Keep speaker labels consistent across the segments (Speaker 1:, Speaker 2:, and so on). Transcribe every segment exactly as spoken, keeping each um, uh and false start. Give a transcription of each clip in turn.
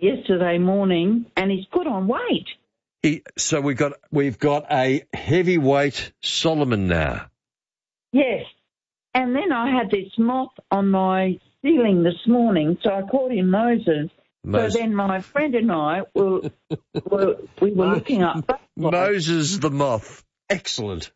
Speaker 1: yesterday morning, and he's put on weight.
Speaker 2: He, so we got we've got a heavyweight Solomon now.
Speaker 1: Yes. And then I had this moth on my ceiling this morning, so I called him Moses.
Speaker 2: Moses.
Speaker 1: So then my friend and I were, were we were looking up butterflies.
Speaker 2: Moses the moth. Excellent.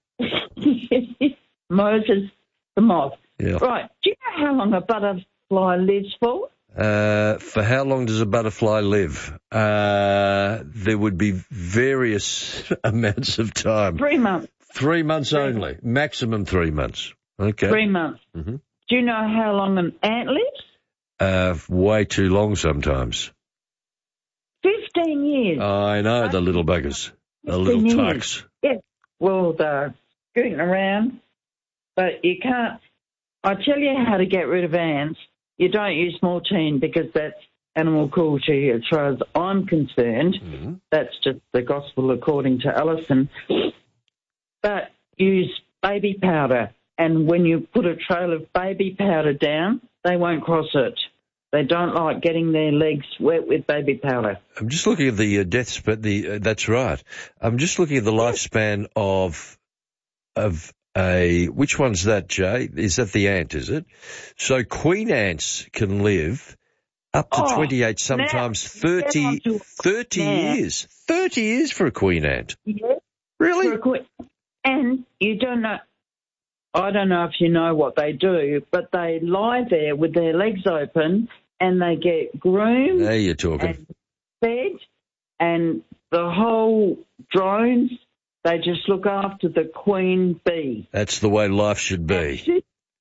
Speaker 1: Moses the moth.
Speaker 2: Yeah.
Speaker 1: Right. Do you know how long a butterfly lives for?
Speaker 2: Uh, for how long does a butterfly live? Uh, there would be various amounts of time.
Speaker 1: Three months.
Speaker 2: Three months
Speaker 1: three
Speaker 2: only.
Speaker 1: months.
Speaker 2: Maximum three months. Okay.
Speaker 1: Three months.
Speaker 2: Mm-hmm.
Speaker 1: Do you know how long an ant lives?
Speaker 2: Uh, way too long sometimes.
Speaker 1: Fifteen years.
Speaker 2: I know, the little buggers. The little tucks.
Speaker 1: Yes. Well, they're scooting around, but you can't. I tell you how to get rid of ants. You don't use mortine because that's animal cruelty as far as I'm concerned.
Speaker 2: Mm-hmm.
Speaker 1: That's just the gospel according to Alison. But use baby powder. And when you put a trail of baby powder down, they won't cross it. They don't like getting their legs wet with baby powder.
Speaker 2: I'm just looking at the uh, deaths, but the uh, that's right. I'm just looking at the lifespan of of a which one's that, Jay? Is that the ant? Is it? So queen ants can live up to
Speaker 1: oh,
Speaker 2: twenty-eight, sometimes
Speaker 1: now,
Speaker 2: thirty,
Speaker 1: to,
Speaker 2: thirty
Speaker 1: now.
Speaker 2: years. Thirty years for a queen ant.
Speaker 1: Yes.
Speaker 2: Really?
Speaker 1: For a queen. And you don't know. I don't know if you know what they do, but they lie there with their legs open and they get groomed.
Speaker 2: There you're talking.
Speaker 1: And fed, and the whole drones, they just look after the queen bee.
Speaker 2: That's the way life should be.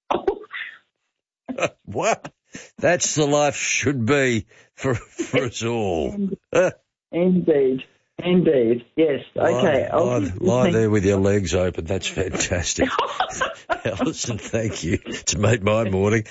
Speaker 2: What? That's the life should be for for us all.
Speaker 1: Indeed. Indeed, yes. Okay.
Speaker 2: Lie, lie, lie there with your legs open. That's fantastic. Alison, thank you. It's made my morning.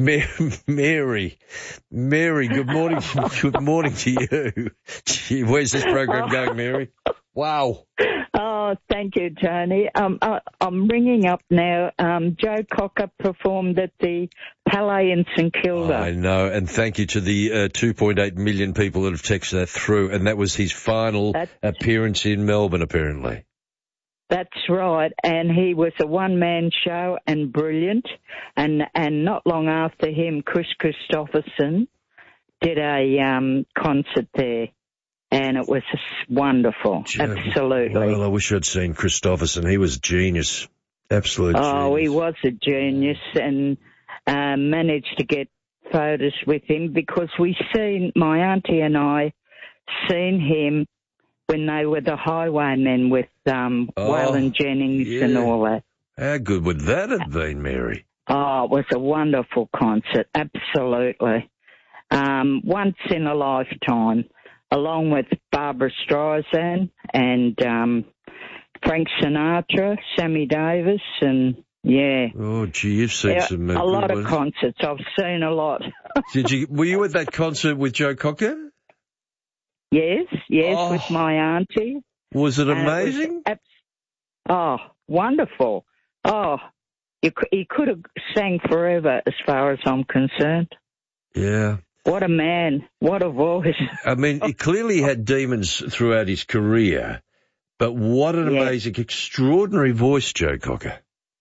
Speaker 2: Mary, Mary, good morning. Good morning to you. Gee, where's this program going, Mary? Wow.
Speaker 3: Oh, thank you, Tony. Um, I, I'm ringing up now. Um, Joe Cocker performed at the Palais in St Kilda.
Speaker 2: I know, and thank you to the uh, two point eight million people that have texted that through, and that was his final that's, appearance in Melbourne, apparently.
Speaker 3: That's right, and he was a one-man show and brilliant, and and not long after him, Chris Christopherson did a um, concert there. And it was wonderful, Joe, absolutely.
Speaker 2: Well, I wish I'd seen Christopherson. He was a genius, absolute genius.
Speaker 3: Oh, he was a genius, and uh, managed to get photos with him because we seen, my auntie and I, seen him when they were the Highwaymen with um,
Speaker 2: oh,
Speaker 3: Waylon Jennings
Speaker 2: yeah.
Speaker 3: and all that.
Speaker 2: How good would that have been, Mary?
Speaker 3: Oh, it was a wonderful concert, absolutely. Um, once in a lifetime. Along with Barbara Streisand and um, Frank Sinatra, Sammy Davis, and yeah.
Speaker 2: Oh, gee, you've seen
Speaker 3: yeah,
Speaker 2: some.
Speaker 3: Uh, a lot
Speaker 2: ones.
Speaker 3: of concerts. I've seen a lot.
Speaker 2: Did you? Were you at that concert with Joe Cocker?
Speaker 3: Yes, yes,
Speaker 2: oh.
Speaker 3: with my auntie.
Speaker 2: Was it amazing?
Speaker 3: It was, oh, wonderful. Oh, you, he could have sang forever as far as I'm concerned.
Speaker 2: Yeah.
Speaker 3: What a man. What a voice.
Speaker 2: I mean, he clearly had demons throughout his career, but what an
Speaker 3: yeah.
Speaker 2: amazing, extraordinary voice, Joe Cocker.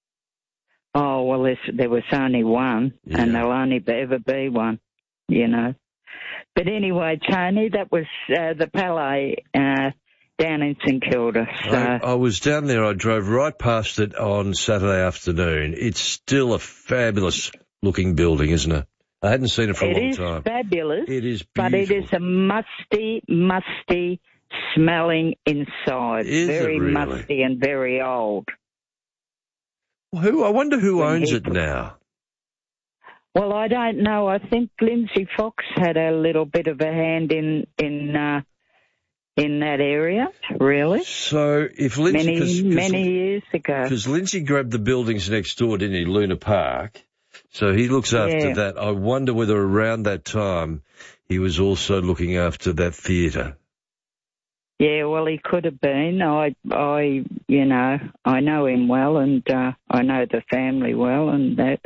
Speaker 3: Oh, well, there was only one,
Speaker 2: yeah.
Speaker 3: and there'll only ever be one, you know. But anyway, Tony, that was uh, the Palais uh, down in St Kilda. So.
Speaker 2: I, I was down there. I drove right past it on Saturday afternoon. It's still a fabulous-looking building, isn't it? I hadn't seen it for a
Speaker 3: it
Speaker 2: long
Speaker 3: is
Speaker 2: time.
Speaker 3: Fabulous,
Speaker 2: it is beautiful.
Speaker 3: But it is a musty, musty smelling inside.
Speaker 2: Is
Speaker 3: very
Speaker 2: it really?
Speaker 3: musty and very old.
Speaker 2: Well, who? I wonder who
Speaker 3: when
Speaker 2: owns
Speaker 3: he,
Speaker 2: it now.
Speaker 3: Well, I don't know. I think Lindsay Fox had a little bit of a hand in in uh, in that area, really.
Speaker 2: So if Lindsay...
Speaker 3: Many,
Speaker 2: cause, cause,
Speaker 3: many years ago.
Speaker 2: Because Lindsay grabbed the buildings next door, didn't he, Luna Park? So he looks after
Speaker 3: yeah.
Speaker 2: that. I wonder whether around that time he was also looking after that theatre.
Speaker 3: Yeah, well, he could have been. I, I, you know, I know him well, and uh, I know the family well, and that.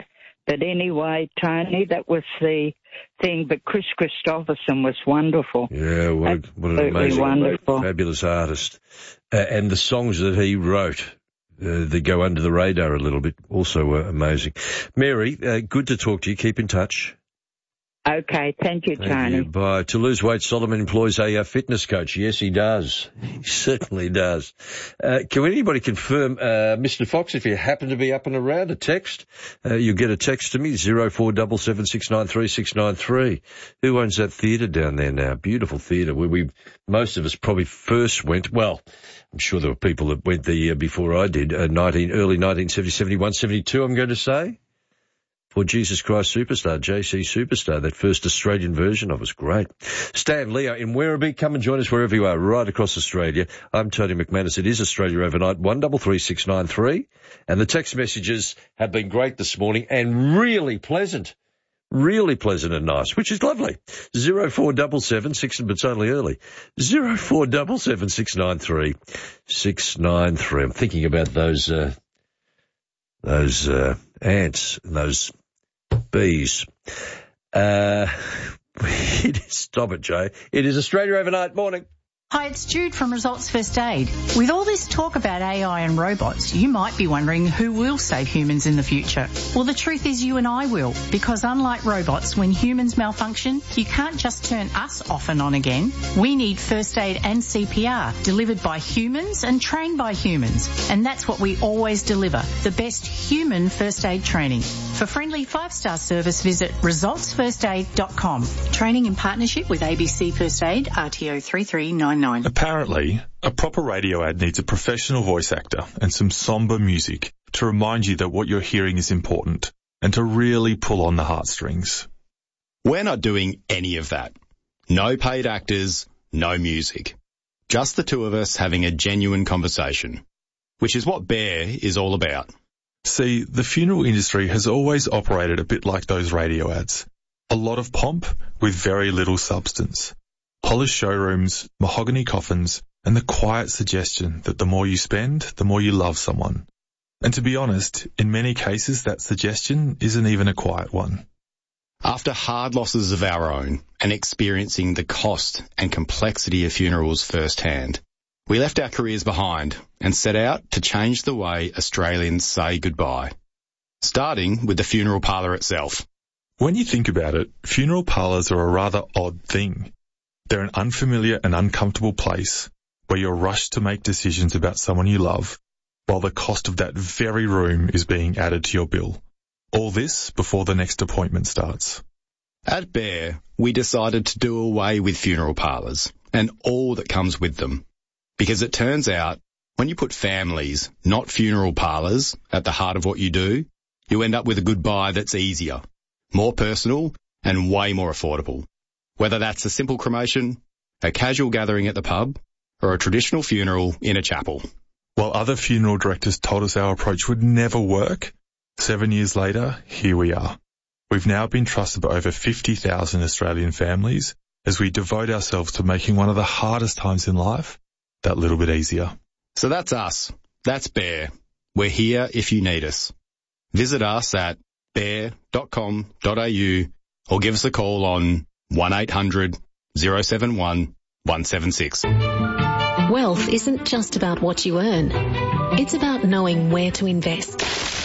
Speaker 3: But anyway, Tony, that was the thing. But Chris Christopherson was wonderful.
Speaker 2: Yeah, what, a, what an amazing, wonderful. fabulous artist. Uh, and the songs that he wrote, uh, they go under the radar a little bit, also uh, amazing. Mary, uh, good to talk to you. Keep in touch.
Speaker 3: Okay, thank you,
Speaker 2: Thank
Speaker 3: Tony.
Speaker 2: you. Bye. To lose weight, Solomon employs a uh, fitness coach. Yes, he does. He certainly does. Uh, can anybody confirm, uh, Mister Fox, if you happen to be up and around, a text? Uh, you'll get a text to me, zero four seven seven six nine three six nine three. Who owns that theatre down there now? Beautiful theatre where we, most of us probably first went. Well, I'm sure there were people that went there year before I did, uh, nineteen, early nineteen seventy, seventy-one, seventy-two, I'm going to say. For Jesus Christ Superstar, J C Superstar, that first Australian version of it was great. Stan Leo in Werribee, come and join us wherever you are, right across Australia. I'm Tony McManus. It is Australia Overnight, one three three six nine three. And the text messages have been great this morning and really pleasant. Really pleasant and nice, which is lovely. Zero four seven seven six, but it's only early. Zero four seven seven six nine three six nine three. I'm thinking about those, uh, those, uh, ants and those bees. Uh, it is, stop it, Jay. It is Australia Overnight. Morning.
Speaker 4: Hi, it's Jude from Results First Aid. With all this talk about A I and robots, you might be wondering who will save humans in the future. Well, the truth is you and I will, because unlike robots, when humans malfunction, you can't just turn us off and on again. We need first aid and C P R delivered by humans and trained by humans. And that's what we always deliver, the best human first aid training. For friendly five-star service, visit results first aid dot com. Training in partnership with A B C First Aid, R T O three three nine nine.
Speaker 5: Apparently, a proper radio ad needs a professional voice actor and some somber music to remind you that what you're hearing is important and to really pull on the heartstrings.
Speaker 6: We're not doing any of that. No paid actors, no music. Just the two of us having a genuine conversation, which is what Bear is all about.
Speaker 5: See, the funeral industry has always operated a bit like those radio ads. A lot of pomp with very little substance. Polished showrooms, mahogany coffins, and the quiet suggestion that the more you spend, the more you love someone. And to be honest, in many cases that suggestion isn't even a quiet one.
Speaker 6: After hard losses of our own and experiencing the cost and complexity of funerals firsthand, we left our careers behind and set out to change the way Australians say goodbye, starting with the funeral parlour itself.
Speaker 5: When you think about it, funeral parlours are a rather odd thing. They're an unfamiliar and uncomfortable place where you're rushed to make decisions about someone you love, while the cost of that very room is being added to your bill. All this before the next appointment starts.
Speaker 6: At Bear, we decided to do away with funeral parlours and all that comes with them. Because it turns out, when you put families, not funeral parlours, at the heart of what you do, you end up with a goodbye that's easier, more personal, and way more affordable. Whether that's a simple cremation, a casual gathering at the pub, or a traditional funeral in a chapel.
Speaker 5: While other funeral directors told us our approach would never work, seven years later, here we are. We've now been trusted by over fifty thousand Australian families as we devote ourselves to making one of the hardest times in life that little bit easier.
Speaker 6: So that's us. That's Bear. We're here if you need us. Visit us at bear dot com dot a u or give us a call on one eight hundred oh seven one one seven six.
Speaker 7: Wealth isn't just about what you earn. It's about knowing where to invest.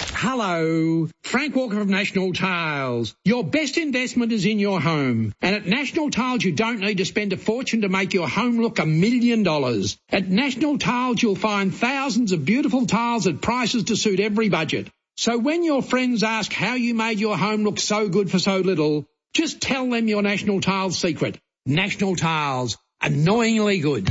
Speaker 8: Hello, Frank Walker of National Tiles. Your best investment is in your home. And at National Tiles, you don't need to spend a fortune to make your home look a million dollars. At National Tiles, you'll find thousands of beautiful tiles at prices to suit every budget. So when your friends ask how you made your home look so good for so little, just tell them your National Tiles secret. National Tiles, annoyingly good.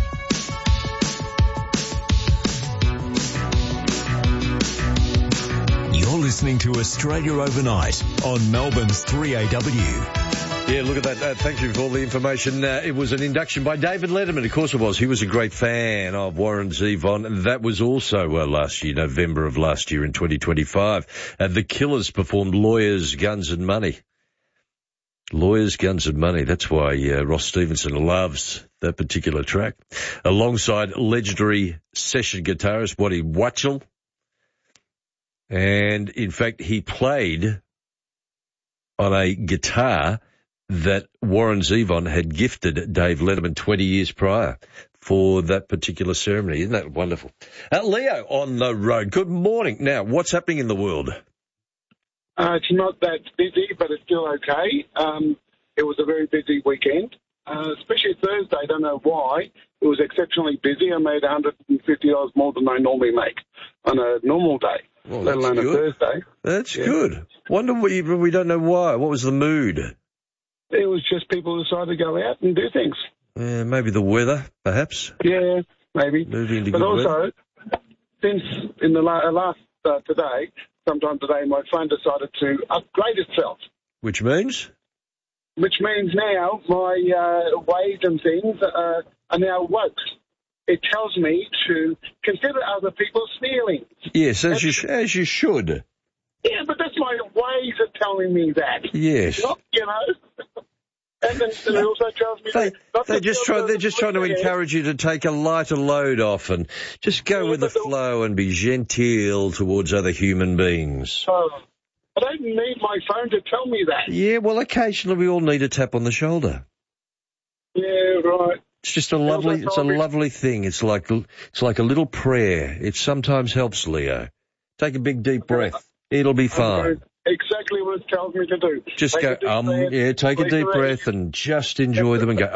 Speaker 9: You're listening to Australia Overnight on Melbourne's three A W.
Speaker 2: Yeah, look at that. Uh, thank you for all the information. Uh, it was an induction by David Letterman. Of course it was. He was a great fan of Warren Zevon. And that was also uh, last year, November of last year in twenty twenty-five. Uh, the Killers performed Lawyers, Guns and Money. Lawyers, Guns and Money. That's why uh, Ross Stevenson loves that particular track. Alongside legendary session guitarist Waddy Wachtel. And, in fact, he played on a guitar that Warren Zevon had gifted Dave Letterman twenty years prior for that particular ceremony. Isn't that wonderful? Uh, Leo on the road. Good morning. Now, what's happening in the world?
Speaker 10: Uh, it's not that busy, but it's still okay. Um, it was a very busy weekend, uh, especially Thursday. I don't know why. It was exceptionally busy. I made one hundred fifty dollars more than I normally make on a normal day,
Speaker 2: well,
Speaker 10: let alone
Speaker 2: good.
Speaker 10: a Thursday.
Speaker 2: That's
Speaker 10: yeah.
Speaker 2: good. Wonder we, we don't know why. What was the mood?
Speaker 10: It was just people decided to go out and do things.
Speaker 2: Uh, maybe the weather, perhaps.
Speaker 10: Yeah, maybe.
Speaker 2: Moving into
Speaker 10: but
Speaker 2: good
Speaker 10: also, weather. since in the la- last uh, today, sometime today, my phone decided to upgrade itself.
Speaker 2: Which means?
Speaker 10: Which means now my uh, ways and things uh, are now woke. It tells me to consider other people's feelings.
Speaker 2: Yes, as you, sh- as you should.
Speaker 10: Yeah, but that's my ways of telling me that.
Speaker 2: Yes.
Speaker 10: Not, you know. And then and it also tells me
Speaker 2: they,
Speaker 10: that not
Speaker 2: they just try, they're just trying to encourage you to take a lighter load off and just go yeah, with the flow and be genteel towards other human beings.
Speaker 10: Oh, I don't need my phone to tell me that.
Speaker 2: Yeah, well, occasionally we all need a tap on the shoulder.
Speaker 10: Yeah, right.
Speaker 2: It's just a lovely, it's a me. lovely thing. It's like, it's like a little prayer. It sometimes helps, Leo. Take a big, deep breath. It'll be fine.
Speaker 10: Exactly what it tells me to do.
Speaker 2: Just
Speaker 10: take
Speaker 2: go, um, breath, yeah, take a deep breath and just enjoy them and go,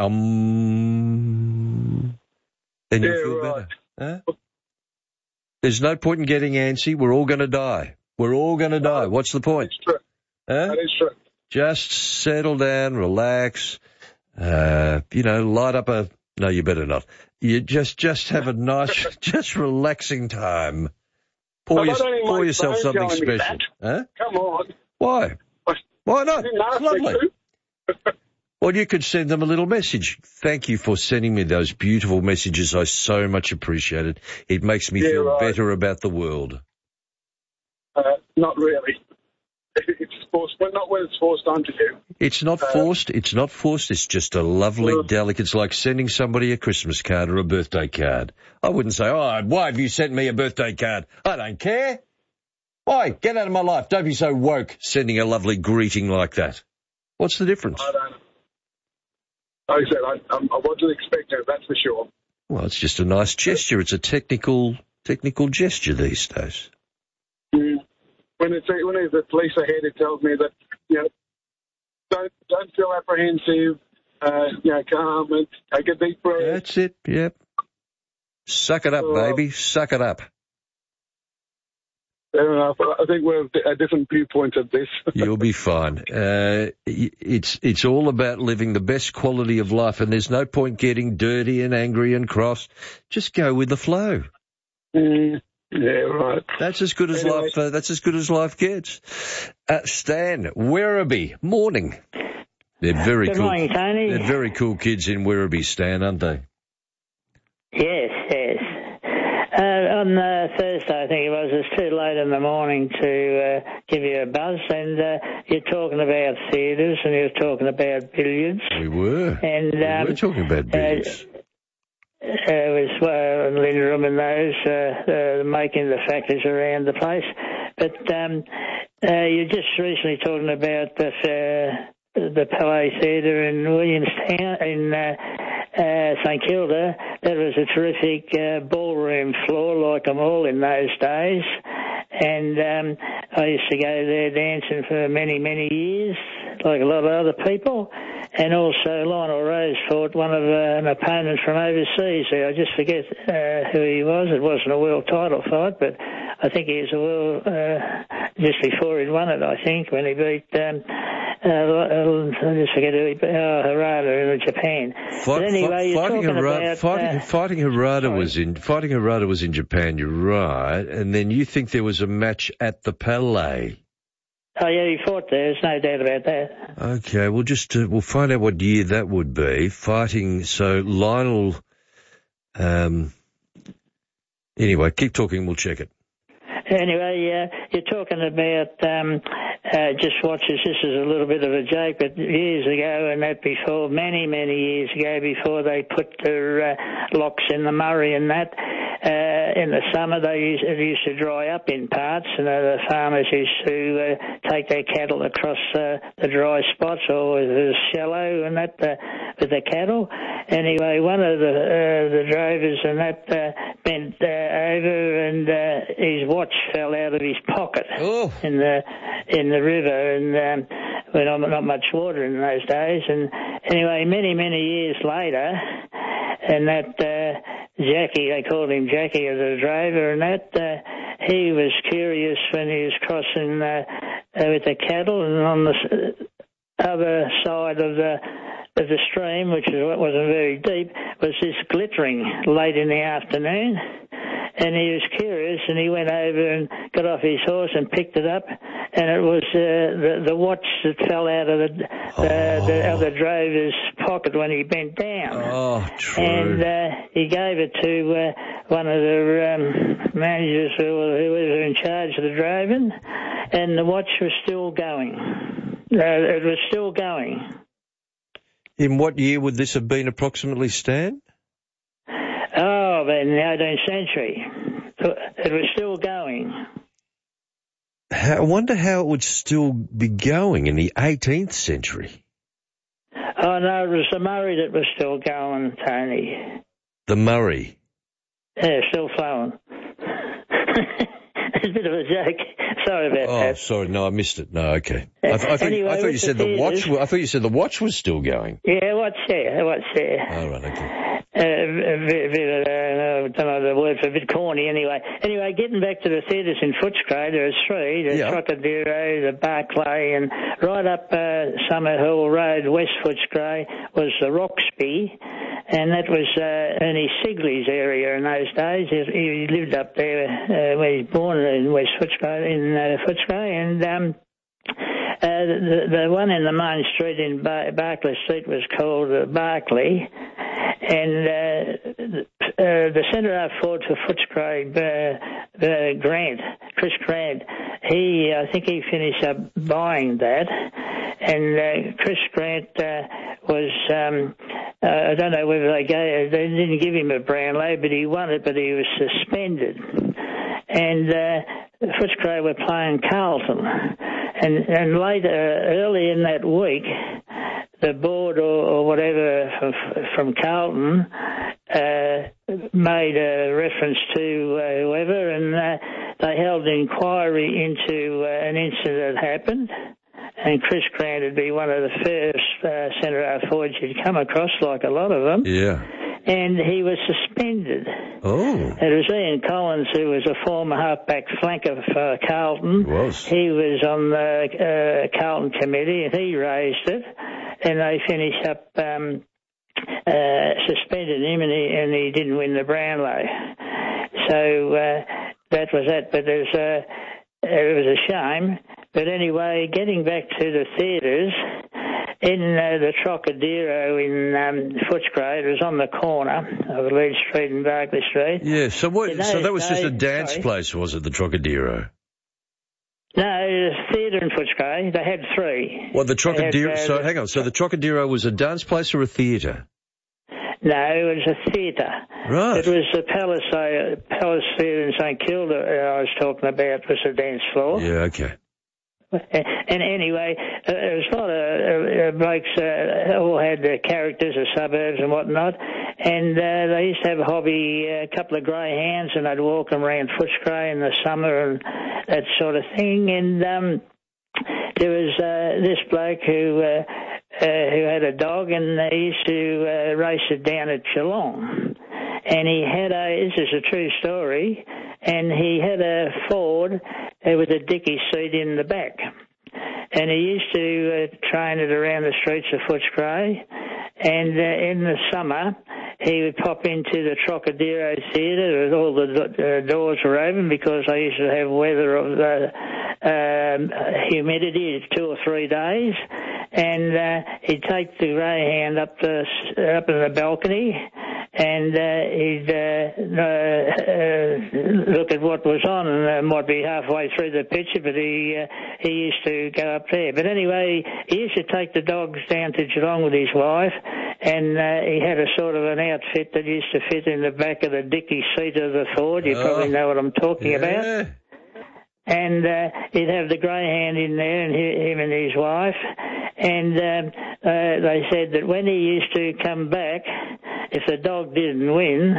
Speaker 2: um. Then you'll
Speaker 10: yeah,
Speaker 2: feel
Speaker 10: right.
Speaker 2: better. Huh? There's no point in getting antsy. We're all going to die. We're all going to die.
Speaker 10: No,
Speaker 2: What's the point?
Speaker 10: That's true.
Speaker 2: Huh?
Speaker 10: That is true.
Speaker 2: Just settle down, relax, uh, you know, light up a, no, you better not. You just, just have a nice, just relaxing time. Pour, your, pour yourself something special. Huh?
Speaker 10: Come on.
Speaker 2: Why? Why not? It's lovely. Well, you could send them a little message. Thank you for sending me those beautiful messages. I so much appreciate it. It makes me
Speaker 10: yeah,
Speaker 2: feel
Speaker 10: right.
Speaker 2: better about the world.
Speaker 10: Uh, not really. It's forced, but not when it's forced onto you.
Speaker 2: It's not
Speaker 10: uh,
Speaker 2: forced. It's not forced. It's just a lovely, uh, delicate. It's like sending somebody a Christmas card or a birthday card. I wouldn't say, oh, why have you sent me a birthday card? I don't care. Why? Get out of my life. Don't be so woke sending a lovely greeting like that. What's the difference?
Speaker 10: I don't know. Like I said, I, um, I wasn't expecting it, that's for sure.
Speaker 2: Well, it's just a nice gesture. It's a technical, technical gesture these days.
Speaker 10: Mm. When it's when there's a police ahead, it tells me that, you know, don't don't feel apprehensive, uh, you know, calm and take a deep breath.
Speaker 2: That's it. Yep. Suck it up, uh, baby. Suck it up.
Speaker 10: Fair enough. I think we're at different viewpoints of this.
Speaker 2: You'll be fine. Uh, it's it's all about living the best quality of life, and there's no point getting dirty and angry and cross. Just go with the flow.
Speaker 10: Mm. Yeah, right.
Speaker 2: That's as good as
Speaker 10: anyway.
Speaker 2: life. Uh, that's as good as life gets. Uh, Stan, Werribee, morning. They're very
Speaker 11: good
Speaker 2: cool.
Speaker 11: Morning, Tony.
Speaker 2: They're very cool kids in Werribee, Stan, aren't they?
Speaker 11: Yes, yes. Uh, on uh, Thursday, I think it was. It's too late in the morning to uh, give you a buzz, and uh, you're talking about theatres, and you're talking about billiards.
Speaker 2: We were.
Speaker 11: And
Speaker 2: we
Speaker 11: um,
Speaker 2: were talking about billiards.
Speaker 11: Uh, Uh, it was uh, Lindrum and those uh, uh, making the factories around the place. But um, uh, you're just recently talking about the, uh, the Palais Theatre in Williamstown, in uh, uh, St Kilda. That was a terrific uh, ballroom floor, like them all in those days. And um, I used to go there dancing for many, many years, like a lot of other people. And also Lionel Rose fought one of uh, an opponent from overseas. I just forget uh, who he was. It wasn't a world title fight, but I think he was a world uh, just before he'd won it. I think when he beat um, uh, I just forget who he beat, uh, Harada in Japan.
Speaker 2: Fight,
Speaker 11: but anyway,
Speaker 2: fight,
Speaker 11: you're
Speaker 2: fighting
Speaker 11: talking
Speaker 2: Harada,
Speaker 11: about
Speaker 2: fighting,
Speaker 11: uh,
Speaker 2: fighting Harada
Speaker 11: sorry.
Speaker 2: was in fighting Harada was in Japan. You're right, and then you think there was a match at the Palais.
Speaker 11: Oh, yeah, he fought there. There's no doubt about that.
Speaker 2: Okay, we'll just uh, we'll find out what year that would be. Fighting, so Lionel. Um. Anyway, keep talking. We'll check it.
Speaker 11: Anyway, uh, you're talking about um, uh, just watches. This is a little bit of a joke, but years ago and that before, many, many years ago, before they put their uh, locks in the Murray and that, uh, in the summer they used, it used to dry up in parts, and uh, the farmers used to uh, take their cattle across uh, the dry spots, or it was shallow and that uh, with the cattle. Anyway, one of the uh, the drovers and that uh, bent uh, over, and uh, his watch fell out of his pocket
Speaker 2: oh.
Speaker 11: in the in the river, and um, well, not, not much water in those days. And anyway, many many years later, and that uh, Jackie, they called him Jackie, as a drover, and that uh, he was curious when he was crossing uh, uh, with the cattle, and on the other side of the of the stream, which wasn't very deep, was this glittering late in the afternoon. And he was curious, and he went over and got off his horse and picked it up, and it was uh, the, the watch that fell out of the, uh, oh. the other drover's pocket when he bent down.
Speaker 2: Oh, true.
Speaker 11: And uh, he gave it to uh, one of the um, managers who, who was in charge of the droving, and the watch was still going. Uh, it was still going.
Speaker 2: In what year would this have been approximately, Stan?
Speaker 11: Oh, but in the eighteenth century. It was still going.
Speaker 2: I wonder how it would still be going in the eighteenth century.
Speaker 11: Oh, no, it was the Murray that was still going, Tony.
Speaker 2: The Murray?
Speaker 11: Yeah, still flowing. It's a bit of a joke. Sorry about
Speaker 2: oh,
Speaker 11: that.
Speaker 2: Oh, sorry. No, I missed it. No, okay. I, th- I, thought,
Speaker 11: anyway,
Speaker 2: I thought you said the, the watch. I thought you said the watch was still going.
Speaker 11: Yeah, what's there? What's there?
Speaker 2: Oh, right, okay.
Speaker 11: Uh, a bit, a bit, uh, I don't know the word for a bit corny. Anyway, anyway, getting back to the theatres in Footscray, there was three: the
Speaker 2: yeah.
Speaker 11: Trocadero, the Barclay, and right up uh, Summer Hill Road, West Footscray, was the Roxby, and that was uh, Ernie Sigley's area in those days. He, he lived up there uh, where he was born in West Footscray, in uh, Footscray, and um, uh, the, the one in the main street in Bar- Barclay Street was called uh, Barclay. And uh, uh, the centre half forward for Footscray, uh, uh, Grant, Chris Grant, he, I think he finished up buying that. And uh, Chris Grant uh, was, um, uh, I don't know whether they gave, they didn't give him a Brownlow, but he won it, but he was suspended. And uh, Footscray were playing Carlton. And, and later, early in that week, the board or, or whatever from, from Carlton uh, made a reference to uh, whoever, and uh, they held an inquiry into uh, an incident that happened. And Chris Grant would be one of the first uh, centre-half forwards you'd come across, like a lot of them.
Speaker 2: Yeah.
Speaker 11: And he was suspended.
Speaker 2: Oh.
Speaker 11: It was Ian Collins, who was a former halfback flanker for Carlton.
Speaker 2: He was.
Speaker 11: He was on the uh, Carlton committee, and he raised it. And they finished up um, uh, suspended him, and he, and he didn't win the Brownlow. So uh, that was that. But it was, uh, it was a shame. But anyway, getting back to the theatres, in uh, the Trocadero in um, Footscray, it was on the corner of Leeds Street and Barclay Street.
Speaker 2: Yeah, so what? So that was
Speaker 11: days,
Speaker 2: just a dance
Speaker 11: sorry.
Speaker 2: place, was it, the Trocadero?
Speaker 11: No, it was a theatre in Footscray. They had three.
Speaker 2: Well, the Trocadero...
Speaker 11: Had, uh,
Speaker 2: so, hang on. So the Trocadero was a dance place or a theatre?
Speaker 11: No, it was a theatre.
Speaker 2: Right.
Speaker 11: It was the Palace, uh, Palace Theatre in St Kilda uh, I was talking about, was a dance floor.
Speaker 2: Yeah, okay.
Speaker 11: And anyway, uh, there was a lot of uh, blokes uh, all had uh, characters of suburbs and whatnot, and uh, they used to have a hobby, a couple of greyhounds, and they'd walk them around Footscray in the summer and that sort of thing. And um, there was uh, this bloke who uh, uh, who had a dog, and they used to uh, race it down at Geelong. And he had a, this is a true story, and he had a Ford uh, with a dicky seat in the back. And he used to uh, train it around the streets of Footscray. And uh, in the summer, he would pop into the Trocadero Theatre. All the uh, doors were open because they used to have weather of the um, humidity two or three days. And uh, he'd take the greyhound up the up in the balcony, and uh, he'd uh, uh, look at what was on, and uh, might be halfway through the picture, but he uh, he used to go up there. But anyway, he used to take the dogs down to Geelong with his wife, and uh, he had a sort of an outfit that used to fit in the back of the dicky seat of the Ford. You oh, probably know what I'm talking
Speaker 2: yeah.
Speaker 11: about. And uh, he'd have the greyhound in there, and he, him and his wife. And um, uh, they said that when he used to come back, if the dog didn't win,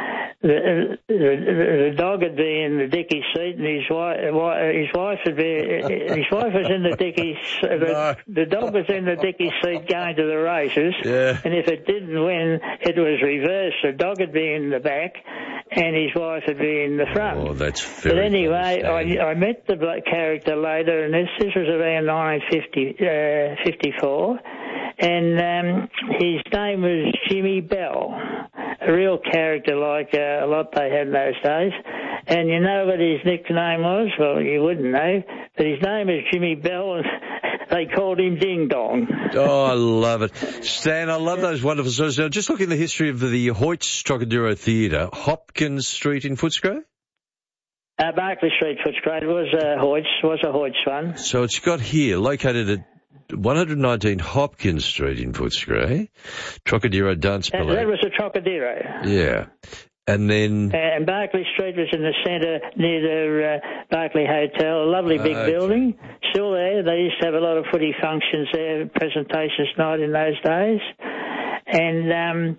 Speaker 11: the, the, the dog would be in the dicky seat, and his wife, his wife would be, his wife was in the dicky, the, no. the dog was in the dicky seat going to the races.
Speaker 2: Yeah.
Speaker 11: And if it didn't win, it was reversed. The dog would be in the back, and his wife would be in the front.
Speaker 2: Oh, that's very.
Speaker 11: But anyway, I, I met the character later, and this this was around nineteen fifty-four, and um, his name was Jimmy Bell, a real character like uh, a lot they had in those days. And you know what his nickname was? Well, you wouldn't know, but his name is Jimmy Bell, and they called him Ding Dong.
Speaker 2: Oh, I love it. Stan, I love those wonderful stories. Now, just look in the history of the Hoyts Trocadero Theatre, Hopkins Street in Footscray?
Speaker 11: Uh, Barclay Street, Footscray, was a Hoyts, was a Hoyts one.
Speaker 2: So it's got here, located at one nineteen Hopkins Street in Footscray, Trocadero Dance
Speaker 11: Ballet. That, that was a Trocadero.
Speaker 2: Yeah. And then...
Speaker 11: Uh, and Barclay Street was in the centre near the uh, Barclay Hotel, a lovely big okay. building. Still there. They used to have a lot of footy functions there, presentations night in those days. And um,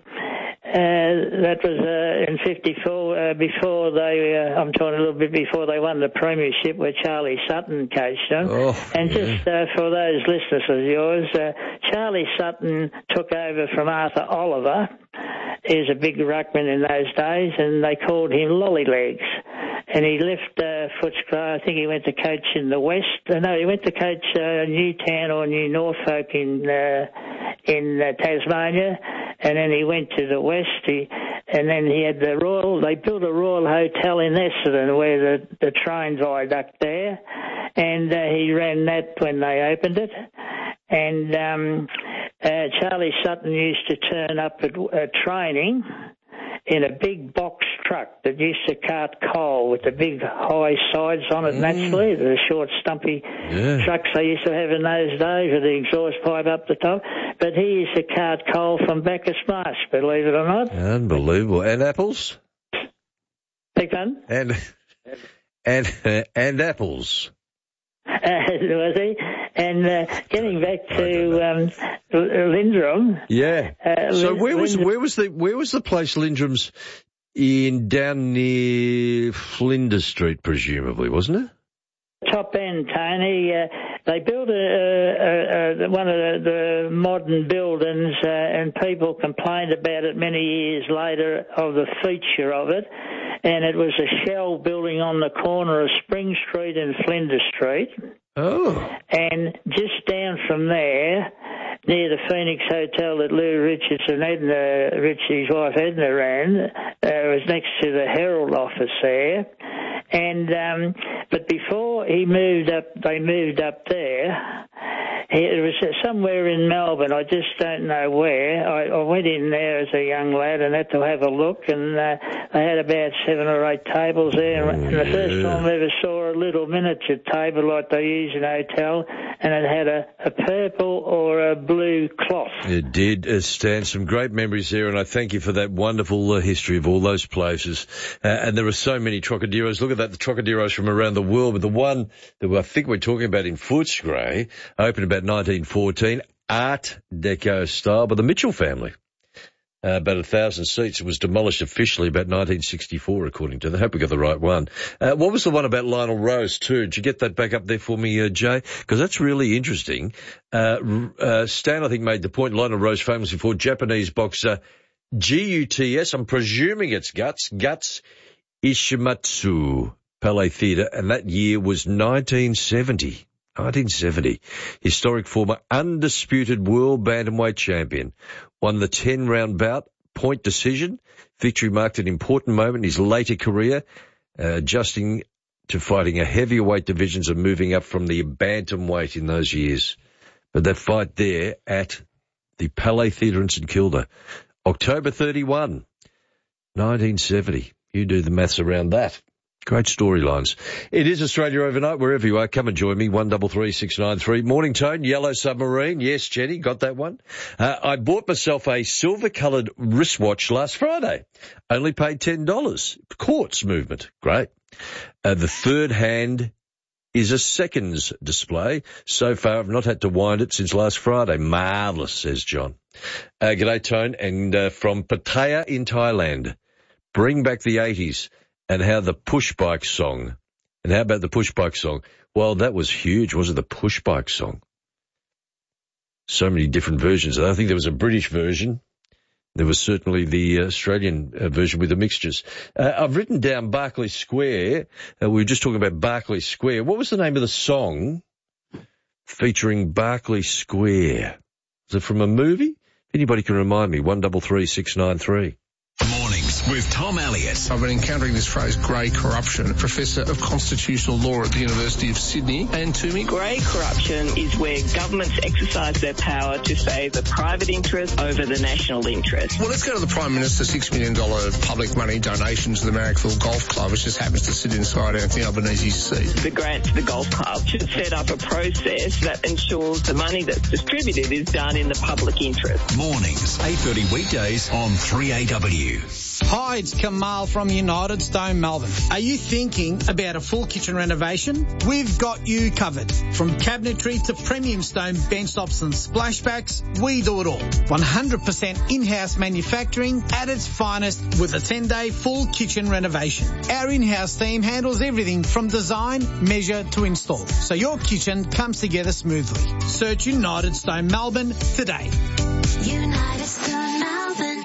Speaker 11: uh, that was uh, in fifty-four, uh, before they, uh, I'm talking a little bit before they won the premiership, where Charlie Sutton coached them.
Speaker 2: Oh,
Speaker 11: and
Speaker 2: yeah.
Speaker 11: just uh, for those listeners of yours, uh, Charlie Sutton took over from Arthur Oliver. He was a big ruckman in those days, and they called him Lollylegs. And he left uh, Footscray. I think he went to coach in the West. Uh, no, he went to coach uh, Newtown or New Norfolk in uh, in uh, Tasmania, and then he went to the West. He, and then he had the Royal. They built a Royal Hotel in Essendon, where the the train viaduct there, and uh, he ran that when they opened it. And um, uh, Charlie Sutton used to turn up at uh, training in a big box truck that used to cart coal with the big high sides on it, mm. naturally, the short, stumpy yeah. trucks they used to have in those days with the exhaust pipe up the top. But he used to cart coal from Bacchus Marsh, believe it or not.
Speaker 2: Unbelievable. And apples?
Speaker 11: Big one?
Speaker 2: And, and, uh, and apples.
Speaker 11: Uh, was he? And uh, getting back to um, Lindrum.
Speaker 2: Yeah.
Speaker 11: Uh,
Speaker 2: so
Speaker 11: Lind-
Speaker 2: where was
Speaker 11: Lindrum.
Speaker 2: where was the where was the place Lindrum's in down near Flinders Street, presumably, wasn't it?
Speaker 11: Top end, Tony. Uh, they built a, a, a, one of the, the modern buildings, uh, and people complained about it many years later of the feature of it. And it was a shell building on the corner of Spring Street and Flinders Street.
Speaker 2: Oh.
Speaker 11: And just down from there, near the Phoenix Hotel that Lou Richards and Edna, Richie's wife Edna ran, uh, was next to the Herald office there. And um, but before he moved up, they moved up there. It was somewhere in Melbourne. I just don't know where. I, I went in there as a young lad and had to have a look, and uh, they had about seven or eight tables there. And the first time I ever saw a little miniature table like they use in a hotel, and it had a, a purple or a blue cloth.
Speaker 2: It did, uh, Stan. Some great memories there, and I thank you for that wonderful uh, history of all those places. Uh, and there are so many Trocaderos. Look at that, the Trocaderos from around the world. But the one that I think we're talking about in Footscray opened about nineteen fourteen, Art Deco style, by the Mitchell family. Uh, about a thousand seats. It was demolished officially about nineteen sixty-four, according to them. I hope we got the right one. Uh, what was the one about Lionel Rose, too? Did you get that back up there for me, uh, Jay? Because that's really interesting. Uh, uh, Stan, I think, made the point. Lionel Rose, famous before, Japanese boxer G U T S. I'm presuming it's Guts. Guts Ishimatsu, Palais Theatre. And that year was nineteen seventy. nineteen seventy. Historic former undisputed world bantamweight champion. Won the ten-round bout, point decision. Victory marked an important moment in his later career, uh, adjusting to fighting a heavier weight divisions and moving up from the bantamweight in those years. But that fight there at the Palais Theatre in St Kilda, October thirty-first, nineteen seventy. You do the maths around that. Great storylines. It is Australia Overnight, wherever you are. Come and join me, one double three six nine three. Morning, Tone, Yellow Submarine. Yes, Jenny, got that one. Uh, I bought myself a silver-coloured wristwatch last Friday. Only paid ten dollars. Quartz movement. Great. Uh, the third hand is a seconds display. So far, I've not had to wind it since last Friday. Marvellous, says John. Uh, g'day, Tone, and uh, from Pattaya in Thailand. Bring back the eighties. And how the push bike song. And how about the push bike song? Well, that was huge, wasn't it? The push bike song. So many different versions. I think there was a British version. There was certainly the Australian uh, version with the mixtures. Uh, I've written down Berkeley Square. Uh, we were just talking about Berkeley Square. What was the name of the song featuring Berkeley Square? Was it from a movie? If anybody can remind me, one double three six nine three.
Speaker 9: Mornings with Tom Elliott.
Speaker 8: I've been encountering this phrase, grey corruption, Professor of Constitutional Law at the University of Sydney. And to me,
Speaker 12: grey corruption is where governments exercise their power to favour private interest over the national interest.
Speaker 8: Well, let's go to the Prime Minister's six million dollars public money donation to the Marrickville Golf Club, which just happens to sit inside Anthony Albanese's seat.
Speaker 12: The grant to the golf club should set up a process that ensures the money that's distributed is done in the public interest.
Speaker 9: Mornings, eight thirty weekdays on three A W.
Speaker 13: Hi, it's Kamal from United Stone Melbourne. Are you thinking about a full kitchen renovation? We've got you covered. From cabinetry to premium stone bench tops and splashbacks, we do it all. one hundred percent in-house manufacturing at its finest with a ten-day full kitchen renovation. Our in-house team handles everything from design, measure to install, so your kitchen comes together smoothly. Search United Stone Melbourne today.
Speaker 14: United Stone Melbourne.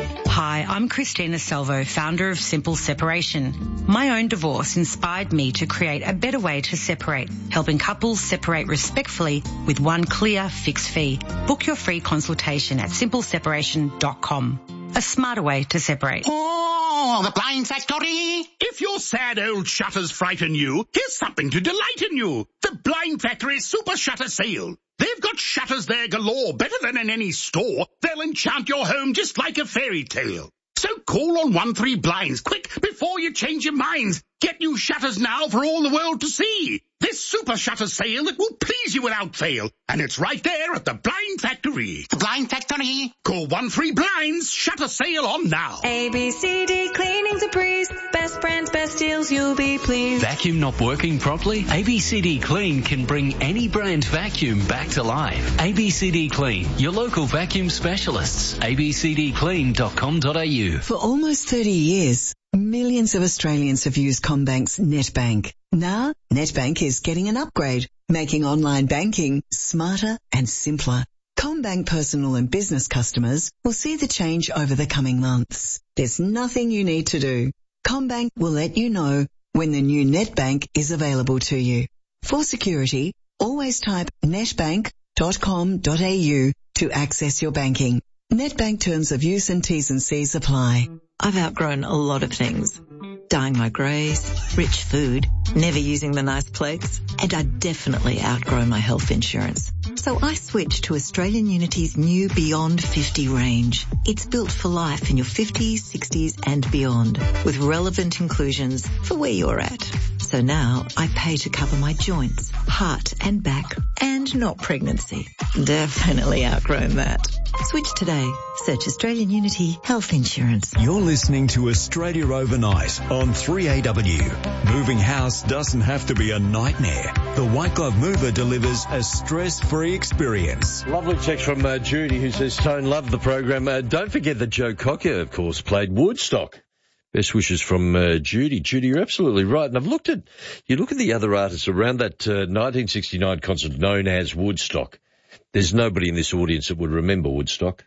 Speaker 14: Hi, I'm Christina Salvo, founder of Simple Separation. My own divorce inspired me to create a better way to separate, helping couples separate respectfully with one clear fixed fee. Book your free consultation at simple separation dot com. A smarter way to separate.
Speaker 15: Oh, the Blind Factory! If your sad old shutters frighten you, here's something to delight in you. The Blind Factory Super Shutter Sale. They've got shutters there galore, better than in any store. They'll enchant your home just like a fairy tale. So call on one three blinds, quick, before you change your minds. Get new shutters now for all the world to see. This super shutter sale that will please you without fail. And it's right there at the Blind Factory.
Speaker 16: The Blind Factory.
Speaker 15: Call one three blinds, shutter sale on now.
Speaker 17: A B C D Cleaning's a breeze. Best brands, best deals, you'll be pleased.
Speaker 18: Vacuum not working properly? A B C D Clean can bring any brand vacuum back to life. A B C D Clean, your local vacuum specialists. a b c d clean dot com dot a u.
Speaker 19: For almost thirty years, millions of Australians have used CommBank's NetBank. Now, NetBank is getting an upgrade, making online banking smarter and simpler. CommBank personal and business customers will see the change over the coming months. There's nothing you need to do. CommBank will let you know when the new NetBank is available to you. For security, always type netbank dot com dot a u to access your banking. NetBank terms of use and T's and C's apply.
Speaker 20: I've outgrown a lot of things. Dyeing my greys, rich food, never using the nice plates, and I definitely outgrown my health insurance. So I switched to Australian Unity's new Beyond fifty range. It's built for life in your fifties, sixties and beyond, with relevant inclusions for where you're at. So now I pay to cover my joints, heart and back, and not pregnancy. Definitely outgrown that. Switch today. Search Australian Unity Health Insurance.
Speaker 9: You're listening to Australia Overnight on three A W. Moving house doesn't have to be a nightmare. The White Glove Mover delivers a stress-free experience.
Speaker 2: Lovely text from uh, Judy, who says, Tone, love the program. Uh, don't forget that Joe Cocker, of course, played Woodstock. Best wishes from uh, Judy. Judy, you're absolutely right. And I've looked at, you look at the other artists around that uh, nineteen sixty-nine concert known as Woodstock. There's nobody in this audience that would remember Woodstock.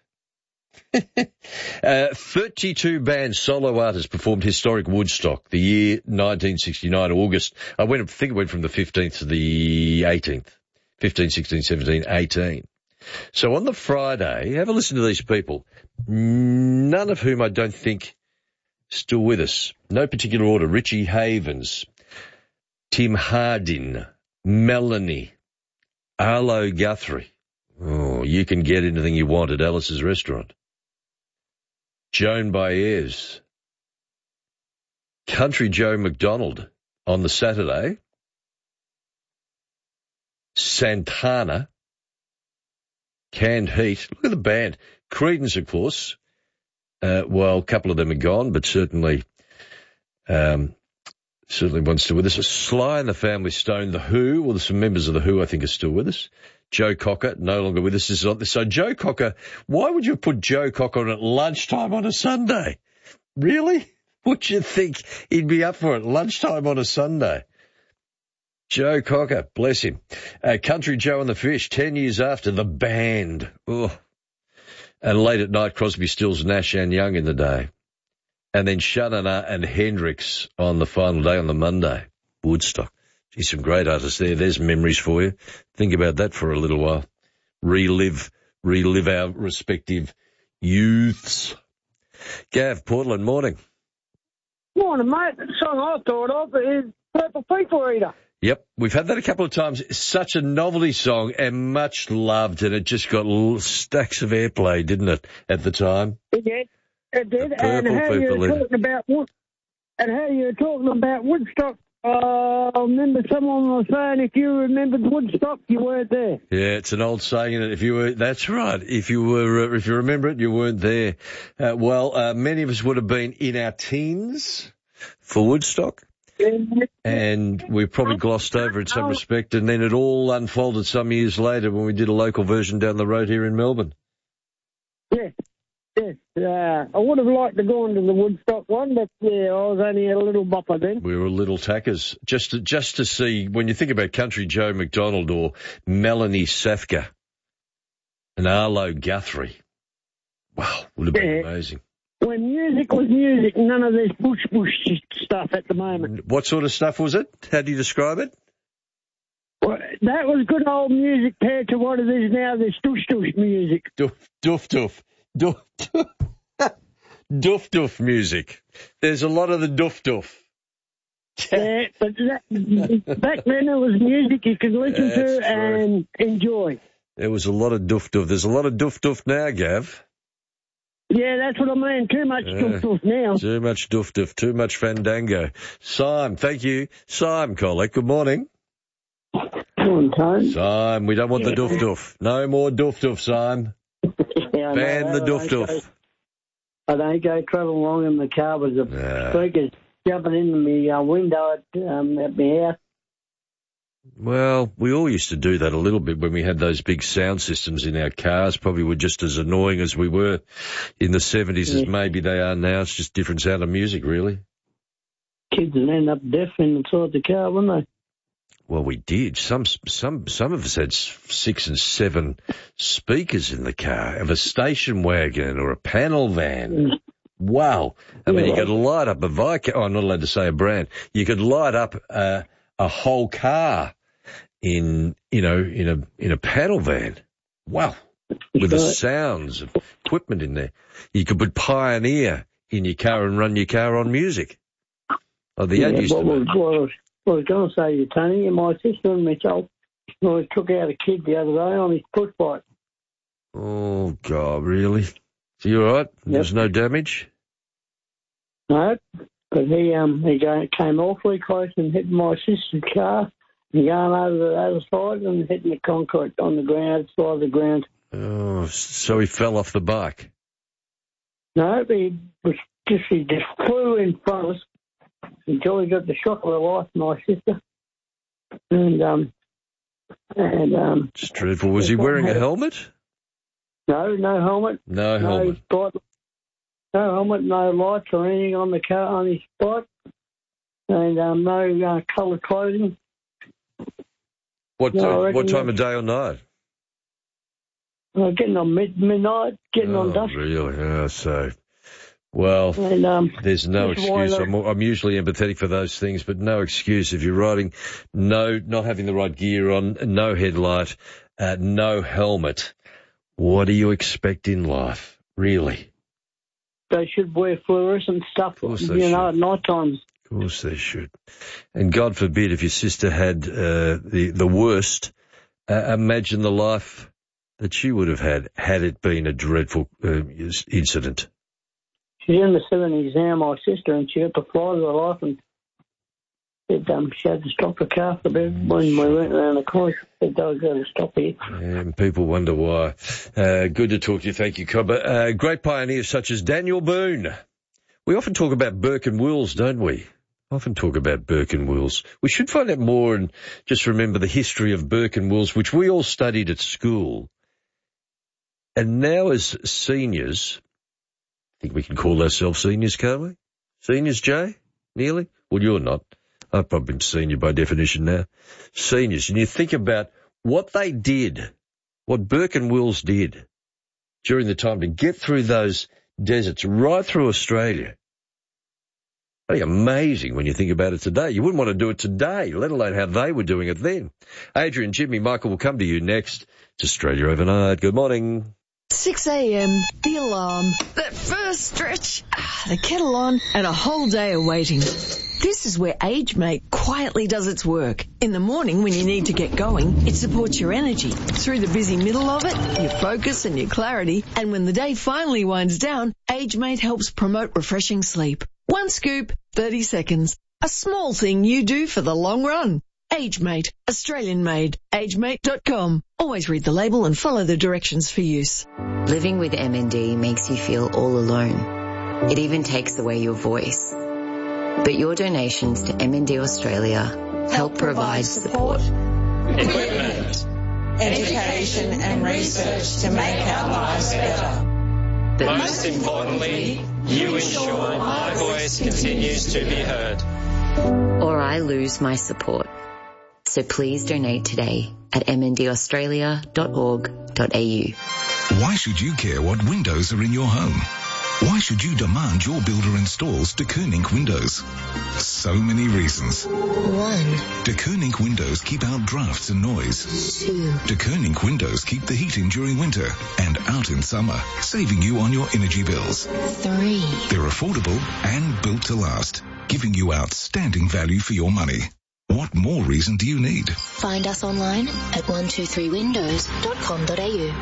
Speaker 2: uh, thirty-two bands, solo artists performed historic Woodstock, the year nineteen sixty-nine, August. I went, I think it went from the fifteenth to the eighteenth. fifteen, sixteen, seventeen, eighteen. So on the Friday, have a listen to these people, none of whom I don't think still with us. No particular order. Richie Havens, Tim Hardin, Melanie, Arlo Guthrie. Oh, you can get anything you want at Alice's restaurant. Joan Baez, Country Joe McDonald on the Saturday. Santana. Canned Heat. Look at the band. Creedence, of course. Uh, well, a couple of them are gone, but certainly, um, certainly one still with us. Sly and the Family Stone, The Who. Well, there's some members of The Who I think are still with us. Joe Cocker, no longer with us. This is on, so Joe Cocker, why would you put Joe Cocker on at lunchtime on a Sunday? Really? Would you think he'd be up for it lunchtime on a Sunday? Joe Cocker, bless him. Uh, Country Joe and the Fish, ten years after, the band. Oh. And late at night, Crosby, Stills, Nash and Young in the day. And then Shannon and Hendrix on the final day on the Monday. Woodstock. Gee, some great artists there. There's memories for you. Think about that for a little while. Relive, relive our respective youths. Gav, Portland, morning.
Speaker 16: Morning, mate. The song I thought of is Purple People Eater.
Speaker 2: Yep, we've had that a couple of times. It's such a novelty song and much loved, and it just got little stacks of airplay, didn't it, at the time?
Speaker 16: It did. It did. And how you were talking about Wood, and how you were talking about Woodstock. Uh, I remember someone was saying if you remembered Woodstock, you weren't there.
Speaker 2: Yeah, it's an old saying that if you were, that's right. If you were, uh, if you remember it, you weren't there. Uh, well, uh, many of us would have been in our teens for Woodstock. And we probably glossed over in some respect, and then it all unfolded some years later when we did a local version down the road here in Melbourne.
Speaker 16: Yes, yes. Uh, I would have liked to go into the Woodstock one, but yeah, I was only a little bopper then.
Speaker 2: We were little tackers. Just to, just to see, when you think about Country Joe McDonald or Melanie Safka and Arlo Guthrie, wow, would have been yeah. amazing.
Speaker 16: When music was music, none of this bush bush stuff at the moment.
Speaker 2: What sort of stuff was it? How do you describe it?
Speaker 16: Well, that was good old music compared to what it is now, this douche douche music.
Speaker 2: Doof, doof, doof. Doof, doof. Doof, doof music. There's a lot of the doof, doof.
Speaker 16: Yeah, but that, back then it was music you could listen
Speaker 2: That's
Speaker 16: to
Speaker 2: true.
Speaker 16: and enjoy.
Speaker 2: There was a lot of doof, doof. There's a lot of doof, doof now, Gav.
Speaker 16: Yeah, that's what I mean. Too much
Speaker 2: uh,
Speaker 16: doof doof now.
Speaker 2: Too much doof doof. Too much fandango. Sim, thank you. Sim, Colette, good morning.
Speaker 16: Morning, Tone.
Speaker 2: Sim, we don't want yeah. the doof doof. No more doof doof, Sim.
Speaker 16: yeah,
Speaker 2: Ban the doof doof.
Speaker 16: I don't go travelling along in the car with the
Speaker 2: nah.
Speaker 16: speakers jumping in the uh, window at, um, at my house.
Speaker 2: Well, we all used to do that a little bit when we had those big sound systems in our cars. Probably were just as annoying as we were in the seventies yeah. as maybe they are now. It's just different sound of music, really.
Speaker 16: Kids would end up deaf inside the car, wouldn't they?
Speaker 2: Well, we did. Some some some of us had six and seven speakers in the car of a station wagon or a panel van. Mm. Wow. I yeah, mean, you right. could light up a Vicar. Oh, I'm not allowed to say a brand. You could light up uh, a whole car in, you know, in a in a panel van. Wow. With the sounds of equipment in there. You could put Pioneer in your car and run your car on music. Oh, the
Speaker 16: yeah,
Speaker 2: ad used
Speaker 16: what,
Speaker 2: to
Speaker 16: was, what, was, what I was going to say to you, Tony, my sister and myself, I took out a kid the other day on his push bike.
Speaker 2: Oh, God, really? So you all right? Yep. There's no damage?
Speaker 16: No, but he um he came awfully close and hit my sister's car and going over the other side and hitting the concrete on the ground, side of the ground.
Speaker 2: Oh, so he fell off the bike?
Speaker 16: No, he was just, he just flew in front of us until he got the shock of her life, my sister. And, um, and, um.
Speaker 2: It's dreadful. Was he wearing a helmet?
Speaker 16: No, no helmet.
Speaker 2: No helmet.
Speaker 16: No, no helmet, no lights or anything on the car, on his bike. And, um, no uh, coloured clothing.
Speaker 2: What,
Speaker 16: no,
Speaker 2: uh, what time of day or night?
Speaker 16: Uh, getting on mid- midnight, getting
Speaker 2: oh,
Speaker 16: on dusk.
Speaker 2: Really? Yeah, so. Well,
Speaker 16: and, um,
Speaker 2: there's no excuse. I'm, I'm usually empathetic for those things, but no excuse if you're riding, no, not having the right gear on, no headlight, uh, no helmet. What do you expect in life, really?
Speaker 16: They should wear fluorescent stuff, you
Speaker 2: should.
Speaker 16: know, at night times.
Speaker 2: Of course they should. And God forbid if your sister had uh, the, the worst, uh, imagine the life that she would have had had it been a dreadful uh, incident.
Speaker 16: she's in the seventies now, my sister, and she got to fly with her life, and said um, she had to stop the car for a bit when we went around the corner. She said they were going to stop here.
Speaker 2: And people wonder why. Uh, good to talk to you. Thank you, Cobber. Uh, great pioneers such as Daniel Boone. We often talk about Burke and Wills, don't we? Often talk about Burke and Wills. We should find out more and just remember the history of Burke and Wills, which we all studied at school. And now as seniors, I think we can call ourselves seniors, can't we? Seniors, Jay? Nearly? Well, you're not. I've probably been senior by definition now. Seniors. And you think about what they did, what Burke and Wills did during the time to get through those deserts right through Australia. Pretty amazing when you think about it today. You wouldn't want to do it today, let alone how they were doing it then. Adrian, Jimmy, Michael will come to you next. It's Australia Overnight. Good morning.
Speaker 21: six a.m, the alarm, that first stretch, the kettle on, and a whole day of waiting. This is where AgeMate quietly does its work. In the morning when you need to get going, it supports your energy. Through the busy middle of it, your focus and your clarity. And when the day finally winds down, AgeMate helps promote refreshing sleep. One scoop, thirty seconds. A small thing you do for the long run. AgeMate, Australian made. agemate dot com. Always read the label and follow the directions for use.
Speaker 22: Living with M N D makes you feel all alone. It even takes away your voice. But your donations to M N D Australia help, help provide support,
Speaker 23: equipment, education and research to make our lives better.
Speaker 22: But
Speaker 23: most importantly, you ensure my voice continues to be heard.
Speaker 22: Or I lose my support. So please donate today at m n d australia dot org dot a u.
Speaker 24: Why should you care what windows are in your home? Why should you demand your builder installs De Koning windows? So many reasons.
Speaker 22: One.
Speaker 24: De Koning windows keep out drafts and noise.
Speaker 22: Two.
Speaker 24: De Koning windows keep the heat in during winter and out in summer, saving you on your energy bills.
Speaker 22: Three.
Speaker 24: They're affordable and built to last, giving you outstanding value for your money. What more reason do you need?
Speaker 22: Find us online at one two three windows dot com dot a u.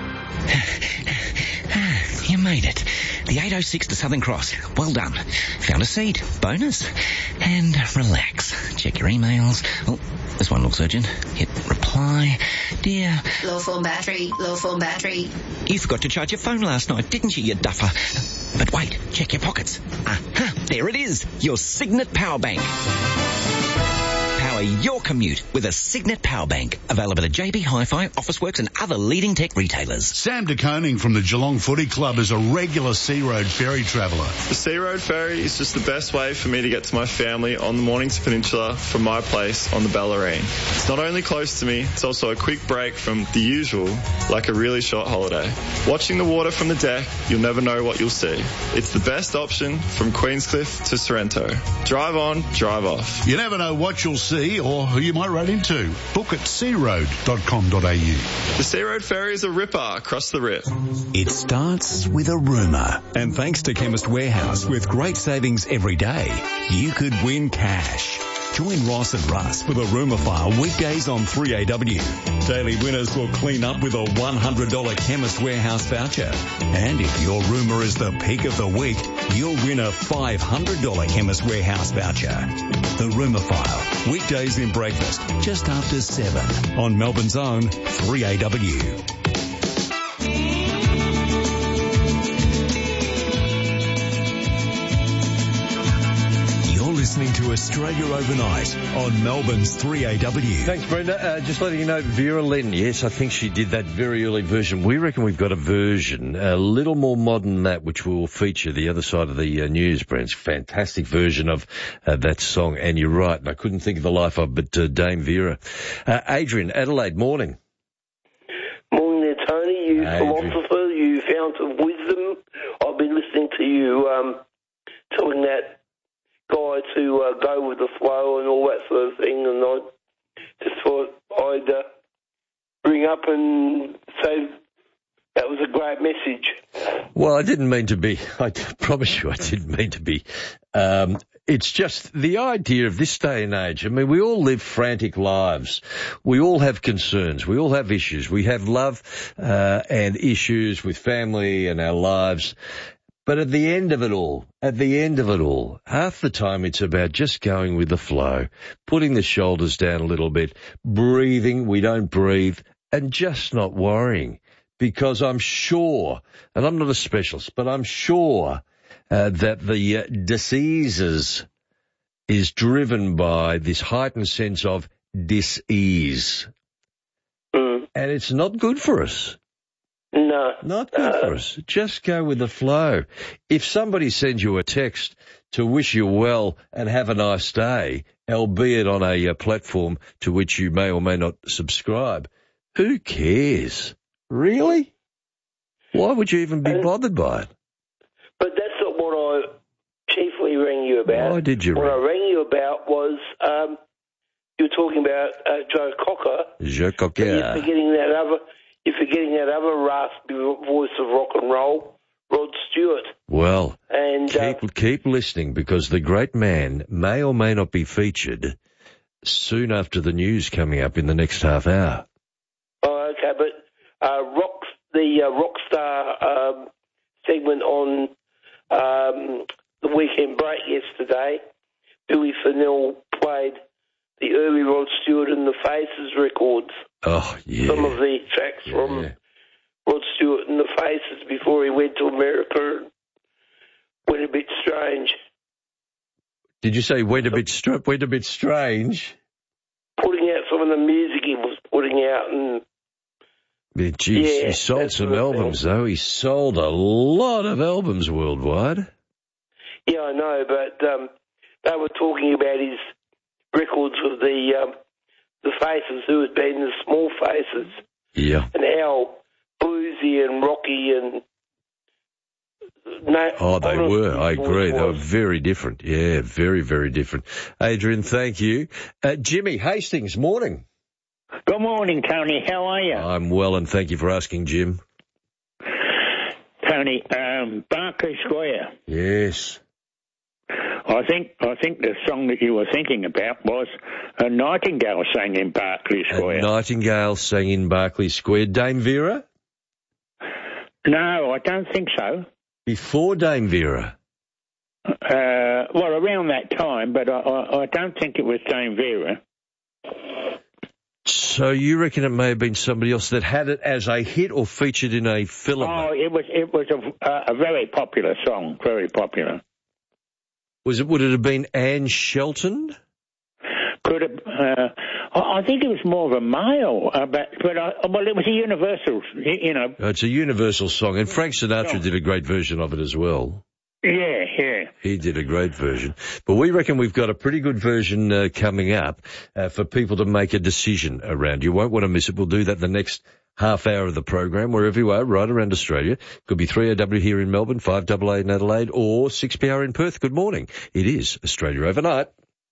Speaker 25: You made it. The eight oh six to Southern Cross. Well done. Found a seat. Bonus. And relax. Check your emails. Oh, this one looks urgent. Hit reply. Dear.
Speaker 22: Low form battery. Low form battery.
Speaker 25: You forgot to charge your phone last night, didn't you, you duffer? But wait. Check your pockets. Aha. There it is. Your Signet Power Bank. Power your commute with a Signet Power Bank. Available at J B Hi-Fi, Officeworks and other leading tech retailers.
Speaker 15: Sam De Koning from the Geelong Footy Club is a regular Sea Road ferry traveller.
Speaker 26: The Sea Road ferry is just the best way for me to get to my family on the Mornington Peninsula from my place on the Bellarine. It's not only close to me, it's also a quick break from the usual, like a really short holiday. Watching the water from the deck, you'll never know what you'll see. It's the best option from Queenscliff to Sorrento. Drive on, drive off.
Speaker 15: You never know what you'll see or who you might run into. Book at sea road dot com dot a u.
Speaker 26: The Sea Road ferry is a ripper across the rip.
Speaker 9: It starts with a rumour. And thanks to Chemist Warehouse, with great savings every day, you could win cash. Join Ross and Russ for the Rumour File weekdays on three A W. Daily winners will clean up with a one hundred dollars Chemist Warehouse voucher. And if your rumour is the peak of the week, you'll win a five hundred dollars Chemist Warehouse voucher. The Rumour File, weekdays in breakfast, just after seven on Melbourne's own three A W. Listening to Australia Overnight on Melbourne's three A W.
Speaker 2: Thanks, Brenda. Uh, just letting you know, Vera Lynn, yes, I think she did that very early version. We reckon we've got a version, a little more modern than that, which will feature the other side of the uh, news, Brent's fantastic version of uh, that song. And you're right, and I couldn't think of the life of, but uh, Dame Vera. Uh, Adrian, Adelaide, morning.
Speaker 27: Morning there, Tony. You
Speaker 2: Adrian.
Speaker 27: philosopher, you fount of wisdom. I've been listening to you um, telling that guy to uh, go with the flow and all that sort of thing, and I just thought I'd uh, bring up and say that was a great message.
Speaker 2: Well, I didn't mean to be. I promise you I didn't mean to be. Um, it's just the idea of this day and age. I mean, we all live frantic lives. We all have concerns. We all have issues. We have love uh, and issues with family and our lives. But at the end of it all, at the end of it all, half the time it's about just going with the flow, putting the shoulders down a little bit, breathing, we don't breathe, and just not worrying. Because I'm sure, and I'm not a specialist, but I'm sure uh, that the uh, diseases is driven by this heightened sense of dis-ease.
Speaker 27: Mm.
Speaker 2: And it's not good for us.
Speaker 27: No.
Speaker 2: Not good
Speaker 27: uh,
Speaker 2: for us. Just go with the flow. If somebody sends you a text to wish you well and have a nice day, albeit on a uh, platform to which you may or may not subscribe, who cares? Really? Why would you even be bothered by it?
Speaker 27: But that's not what I chiefly rang you about.
Speaker 2: Why did you
Speaker 27: What
Speaker 2: ring?
Speaker 27: I rang you about was um, you were talking about uh, Joe Cocker.
Speaker 2: Joe Cocker.
Speaker 27: You're forgetting that other. You're forgetting that other raspy voice of rock and roll, Rod Stewart.
Speaker 2: Well,
Speaker 27: and
Speaker 2: keep
Speaker 27: uh,
Speaker 2: keep listening, because the great man may or may not be featured soon after the news coming up in the next half hour.
Speaker 27: Oh, okay, but uh, rock the uh, Rockstar um, segment on um, the weekend break yesterday, Billy Fennell played the early Rod Stewart and the Faces records.
Speaker 2: Oh, yeah.
Speaker 27: Some of the tracks
Speaker 2: yeah.
Speaker 27: from Rod Stewart and the Faces before he went to America and went a bit strange.
Speaker 2: Did you say went a bit str- went a bit strange?
Speaker 27: Putting out some of the music he was putting out, and
Speaker 2: yeah, geez,
Speaker 27: yeah,
Speaker 2: he sold some albums, though. He sold a lot of albums worldwide.
Speaker 27: Yeah, I know, but um, they were talking about his records with the um, the Faces, who had been the Small Faces,
Speaker 2: yeah,
Speaker 27: and how bluesy and rocky and no,
Speaker 2: oh, they
Speaker 27: honestly,
Speaker 2: were. I agree.
Speaker 27: was.
Speaker 2: They were very different. Yeah, very, very different. Adrian, thank you. Uh, Jimmy Hastings, morning.
Speaker 1: Good morning, Tony. How are you?
Speaker 2: I'm well, and thank you for asking, Jim.
Speaker 1: Tony, um, Berkeley Square.
Speaker 2: Yes.
Speaker 1: I think I think the song that you were thinking about was A Nightingale Sang in Berkeley Square.
Speaker 2: A Nightingale sang in Berkeley Square. Dame Vera?
Speaker 1: No, I don't think so.
Speaker 2: Before Dame Vera?
Speaker 1: Uh, well, around that time, but I, I, I don't think it was Dame Vera.
Speaker 2: So you reckon it may have been somebody else that had it as a hit or featured in a film?
Speaker 1: Oh, it was it was a, a very popular song, very popular.
Speaker 2: Was it? Would it have been Anne Shelton?
Speaker 1: Could have. Uh, I, I think it was more of a male, uh, but but I, well, it was a universal, you know.
Speaker 2: It's a universal song, and Frank Sinatra
Speaker 1: Oh.
Speaker 2: did a great version of it as well.
Speaker 1: Yeah, yeah.
Speaker 2: He did a great version. But we reckon we've got a pretty good version uh, coming up uh, for people to make a decision around. You won't want to miss it. We'll do that the next half hour of the program, wherever you are, right around Australia. Could be three O W here in Melbourne, five A A in Adelaide, or six P R in Perth. Good morning. It is Australia Overnight.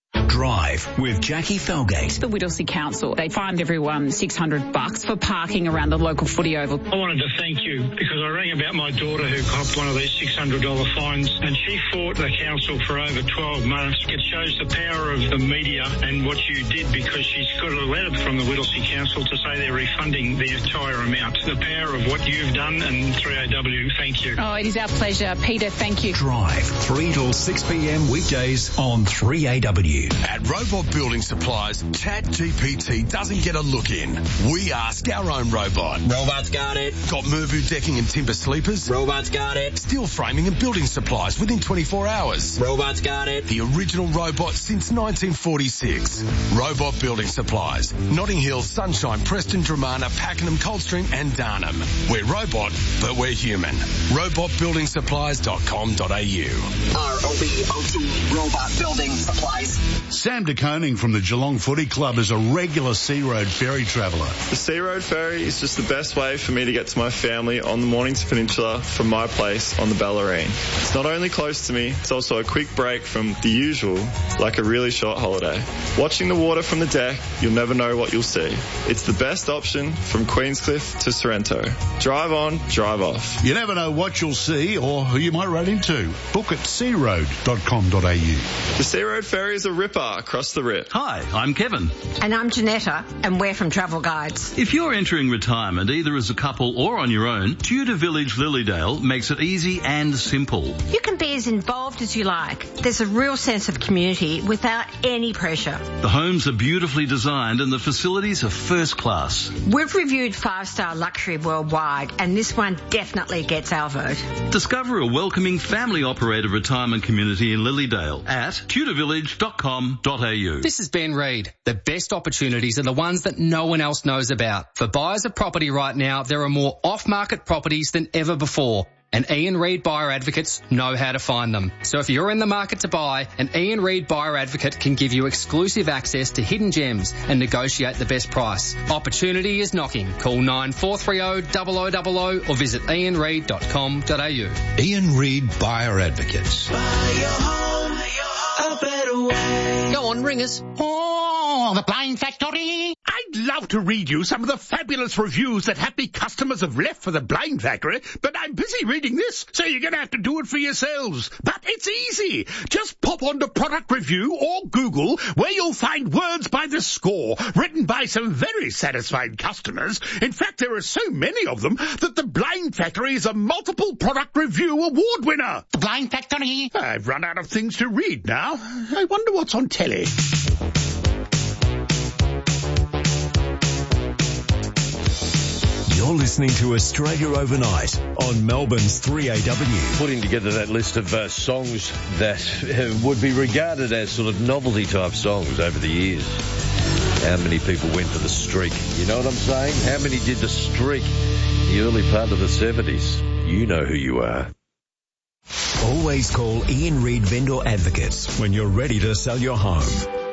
Speaker 9: Drive with Jackie Felgate.
Speaker 3: The Whittlesea Council, they fined everyone six hundred bucks for parking around the local footy oval.
Speaker 4: I wanted to thank you because I rang about my daughter who copped one of these six hundred dollars fines, and she fought the council for over twelve months. It shows the power of the media and what you did, because she's got a letter from the Whittlesea Council to say they're refunding the entire amount. The power of what you've done, and three A W, thank you.
Speaker 3: Oh, it is our pleasure. Peter, thank you.
Speaker 9: Drive, three till six P M weekdays on three A W.
Speaker 5: At Robot Building Supplies, ChatGPT doesn't get a look in. We ask our own robot.
Speaker 6: Robot's got it.
Speaker 5: Got Mervu decking and timber sleepers?
Speaker 6: Robot's got it.
Speaker 5: Steel framing and building supplies within twenty-four hours.
Speaker 6: Robot's got it.
Speaker 5: The original robot since nineteen forty-six. Robot Building Supplies. Notting Hill, Sunshine, Preston, Dramana, Pakenham, Coldstream and Darnham. We're robot, but we're human. robot building supplies dot com dot a u.
Speaker 6: R O B O T, Robot Building Supplies.
Speaker 15: Sam de Koning from the Geelong Footy Club is a regular Sea Road ferry traveller.
Speaker 26: The Sea Road Ferry is just the best way for me to get to my family on the Mornington Peninsula from my place on the Bellarine. It's not only close to me, it's also a quick break from the usual, like a really short holiday. Watching the water from the deck, you'll never know what you'll see. It's the best option from Queenscliff to Sorrento. Drive on, drive off.
Speaker 15: You never know what you'll see or who you might run into. Book at sea road dot com dot a u.
Speaker 26: The Sea Road Ferry is a Ripper across the Rip.
Speaker 7: Hi, I'm Kevin.
Speaker 8: And I'm Janetta, and we're from Travel Guides.
Speaker 7: If you're entering retirement either as a couple or on your own, Tudor Village Lilydale makes it easy and simple.
Speaker 8: You can be as involved as you like. There's a real sense of community without any pressure.
Speaker 7: The homes are beautifully designed and the facilities are first class.
Speaker 8: We've reviewed five-star luxury worldwide, and this one definitely gets our vote.
Speaker 7: Discover a welcoming family-operated retirement community in Lilydale at tudor village dot com dot a u.
Speaker 10: This is Ben Reid. The best opportunities are the ones that no one else knows about. For buyers of property right now, there are more off-market properties than ever before. And Ian Reid Buyer Advocates know how to find them. So if you're in the market to buy, an Ian Reid Buyer Advocate can give you exclusive access to hidden gems and negotiate the best price. Opportunity is knocking. Call nine four three zero, zero zero zero zero or visit ian reid dot com dot a u.
Speaker 24: Ian Reid Buyer Advocates.
Speaker 11: Buy your home a better way.
Speaker 10: Go on, ring us.
Speaker 15: Oh, the Blind Factory. I'd love to read you some of the fabulous reviews that happy customers have left for the Blind Factory, but I'm busy reading this, so you're going to have to do it for yourselves. But it's easy. Just pop onto Product Review or Google, where you'll find words by the score, written by some very satisfied customers. In fact, there are so many of them that the Blind Factory is a multiple Product Review award winner.
Speaker 11: The Blind Factory.
Speaker 15: I've run out of things to read now. I wonder what's on telly.
Speaker 24: You're listening to Australia Overnight on Melbourne's three A W.
Speaker 2: Putting together that list of uh, songs that uh, would be regarded as sort of novelty type songs over the years. How many people went for the streak? You know what I'm saying? How many did the streak in the early part of the seventies? You know who you are.
Speaker 24: Always call Ian Reid Vendor Advocates when you're ready to sell your home.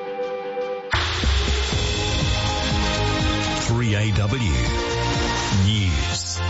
Speaker 24: three A W News.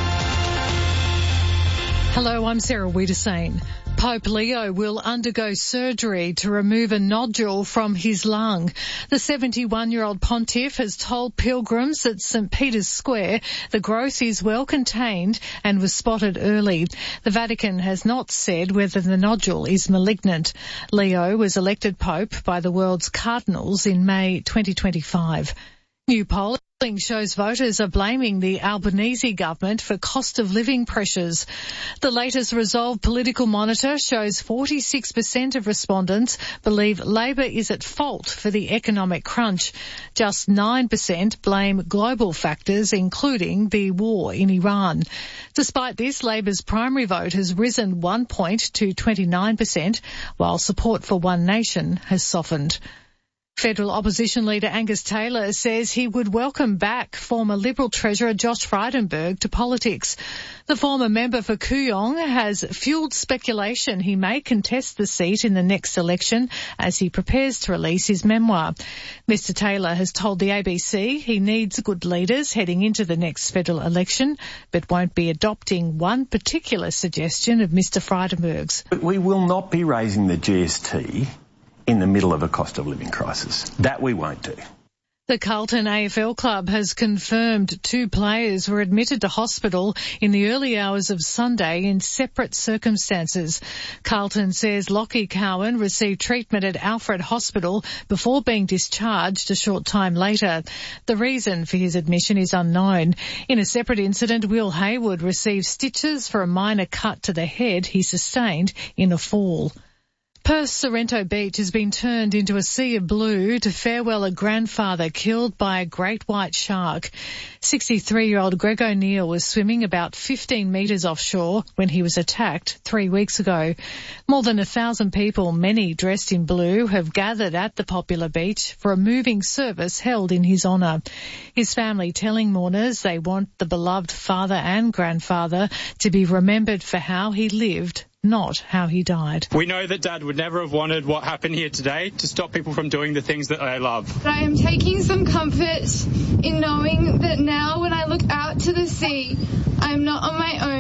Speaker 12: Hello, I'm Sarah Wiedersane. Pope Leo will undergo surgery to remove a nodule from his lung. The seventy-one-year-old pontiff has told pilgrims at St Peter's Square the growth is well contained and was spotted early. The Vatican has not said whether the nodule is malignant. Leo was elected Pope by the world's cardinals in May twenty twenty-five. New polling shows voters are blaming the Albanese government for cost of living pressures. The latest Resolve Political Monitor shows forty-six percent of respondents believe Labor is at fault for the economic crunch. Just nine percent blame global factors, including the war in Iran. Despite this, Labor's primary vote has risen one point to twenty-nine percent, while support for One Nation has softened. Federal opposition leader Angus Taylor says he would welcome back former Liberal Treasurer Josh Frydenberg to politics. The former member for Kooyong has fuelled speculation he may contest the seat in the next election as he prepares to release his memoir. Mister Taylor has told the A B C he needs good leaders heading into the next federal election, but won't be adopting one particular suggestion of Mister Frydenberg's.
Speaker 13: We will not be raising the G S T in the middle of a cost of living crisis. That we won't do.
Speaker 12: The Carlton A F L club has confirmed two players were admitted to hospital in the early hours of Sunday in separate circumstances. Carlton says Lockie Cowan received treatment at Alfred Hospital before being discharged a short time later. The reason for his admission is unknown. In a separate incident, Will Hayward received stitches for a minor cut to the head he sustained in a fall. Perth's Sorrento Beach has been turned into a sea of blue to farewell a grandfather killed by a great white shark. sixty-three-year-old Greg O'Neill was swimming about fifteen metres offshore when he was attacked three weeks ago. More than a thousand people, many dressed in blue, have gathered at the popular beach for a moving service held in his honour. His family telling mourners they want the beloved father and grandfather to be remembered for how he lived, not how he died.
Speaker 14: We know that Dad would never have wanted what happened here today to stop people from doing the things that they love.
Speaker 28: I am taking some comfort in knowing that now when I look out to the sea, I am not on my own.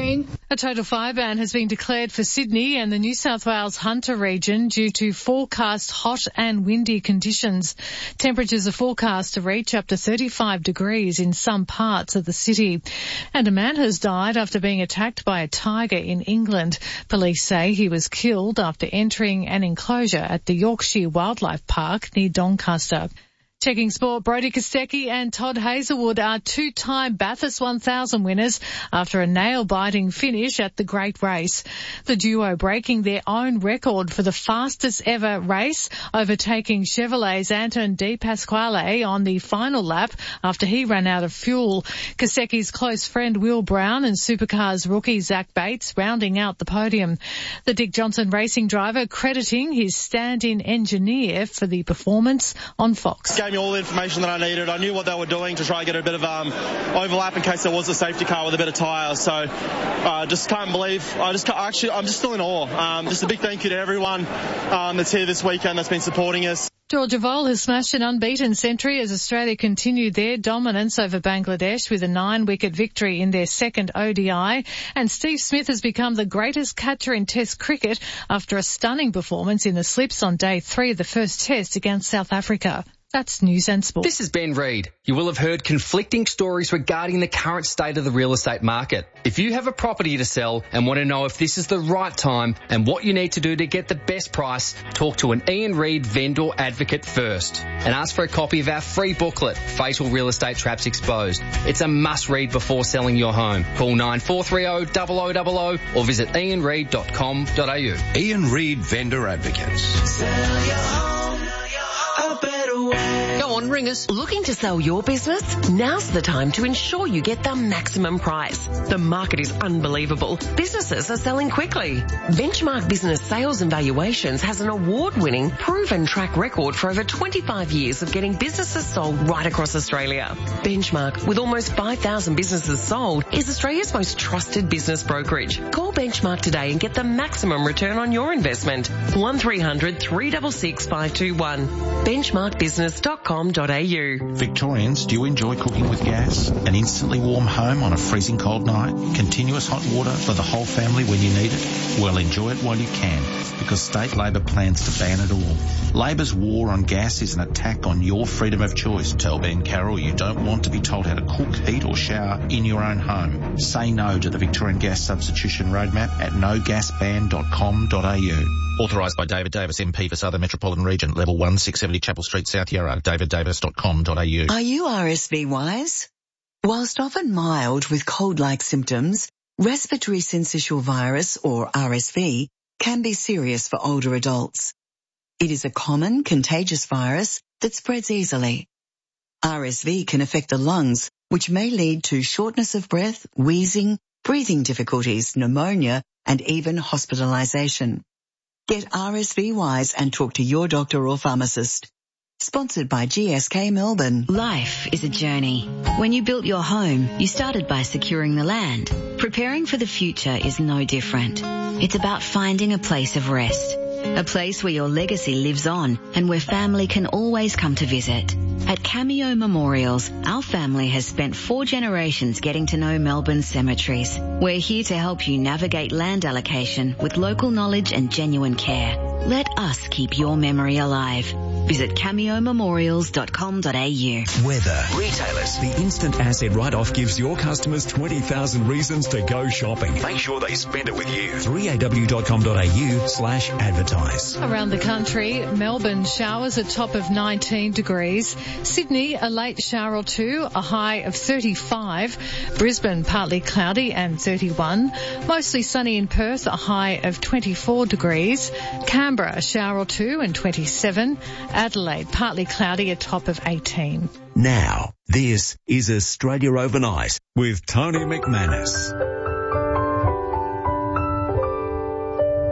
Speaker 12: A total fire ban has been declared for Sydney and the New South Wales Hunter region due to forecast hot and windy conditions. Temperatures are forecast to reach up to thirty-five degrees in some parts of the city. And a man has died after being attacked by a tiger in England. Police say he was killed after entering an enclosure at the Yorkshire Wildlife Park near Doncaster. Checking sport, Brodie Kostecki and Todd Hazelwood are two-time Bathurst one thousand winners after a nail-biting finish at the Great Race. The duo breaking their own record for the fastest ever race, overtaking Chevrolet's Anton De Pasquale on the final lap after he ran out of fuel. Kostecki's close friend Will Brown and Supercars rookie Zach Bates rounding out the podium. The Dick Johnson racing driver crediting his stand-in engineer for the performance on Fox.
Speaker 16: Me all the information that I needed. I knew what they were doing to try and get a bit of um, overlap in case there was a safety car with a bit of tyre. So I uh, just can't believe, I just can't, actually, I'm just still in awe. Um, just a big thank you to everyone um, that's here this weekend that's been supporting us.
Speaker 12: Georgia Voll has smashed an unbeaten century as Australia continued their dominance over Bangladesh with a nine-wicket victory in their second O D I. And Steve Smith has become the greatest catcher in Test cricket after a stunning performance in the slips on day three of the first Test against South Africa. That's News and Sport.
Speaker 10: This is Ben Reid. You will have heard conflicting stories regarding the current state of the real estate market. If you have a property to sell and want to know if this is the right time and what you need to do to get the best price, talk to an Ian Reid vendor advocate first and ask for a copy of our free booklet, Fatal Real Estate Traps Exposed. It's a must read before selling your home. Call nine four three zero, zero zero zero zero or visit ian reid dot com dot a u.
Speaker 2: Ian Reid Vendor Advocates.
Speaker 11: Sell your home a better way.
Speaker 17: Go on, ring us. Looking to sell your business? Now's the time to ensure you get the maximum price. The market is unbelievable. Businesses are selling quickly. Benchmark Business Sales and Valuations has an award-winning, proven track record for over twenty-five years of getting businesses sold right across Australia. Benchmark, with almost five thousand businesses sold, is Australia's most trusted business brokerage. Call Benchmark today and get the maximum return on your investment. one three hundred, three six six, five two one. benchmark business dot com dot a u.
Speaker 18: Victorians, do you enjoy cooking with gas? An instantly warm home on a freezing cold night? Continuous hot water for the whole family when you need it? Well, enjoy it while you can, because State Labor plans to ban it all. Labor's war on gas is an attack on your freedom of choice. Tell Ben Carroll you don't want to be told how to cook, heat or shower in your own home. Say no to the Victorian Gas Substitution Roadmap at no gas ban dot com dot a u.
Speaker 19: Authorised by David Davis, M P for Southern Metropolitan Region, Level one, six seventy Chapel Street, South Yarra, david davis dot com dot a u.
Speaker 20: Are you R S V wise? Whilst often mild with cold-like symptoms, respiratory syncytial virus, or R S V, can be serious for older adults. It is a common, contagious virus that spreads easily. R S V can affect the lungs, which may lead to shortness of breath, wheezing, breathing difficulties, pneumonia, and even hospitalisation. Get R S V wise and talk to your doctor or pharmacist. Sponsored by G S K Melbourne.
Speaker 21: Life is a journey. When you built your home, you started by securing the land. Preparing for the future is no different. It's about finding a place of rest. A place where your legacy lives on and where family can always come to visit. At Cameo Memorials, our family has spent four generations getting to know Melbourne's cemeteries. We're here to help you navigate land allocation with local knowledge and genuine care. Let us keep your memory alive. Visit cameo memorials dot com dot a u.
Speaker 9: Weather. Retailers. The instant asset write-off gives your customers twenty thousand reasons to go shopping. Make sure they spend it with you. three a w dot com dot a u slash advertise.
Speaker 12: Around the country, Melbourne showers a top of nineteen degrees. Sydney, a late shower or two, a high of thirty-five. Brisbane, partly cloudy and thirty-one. Mostly sunny in Perth, a high of twenty-four degrees. Canberra, a shower or two and twenty-seven. Adelaide, partly cloudy, a top of eighteen.
Speaker 9: Now, this is Australia Overnight with Tony McManus.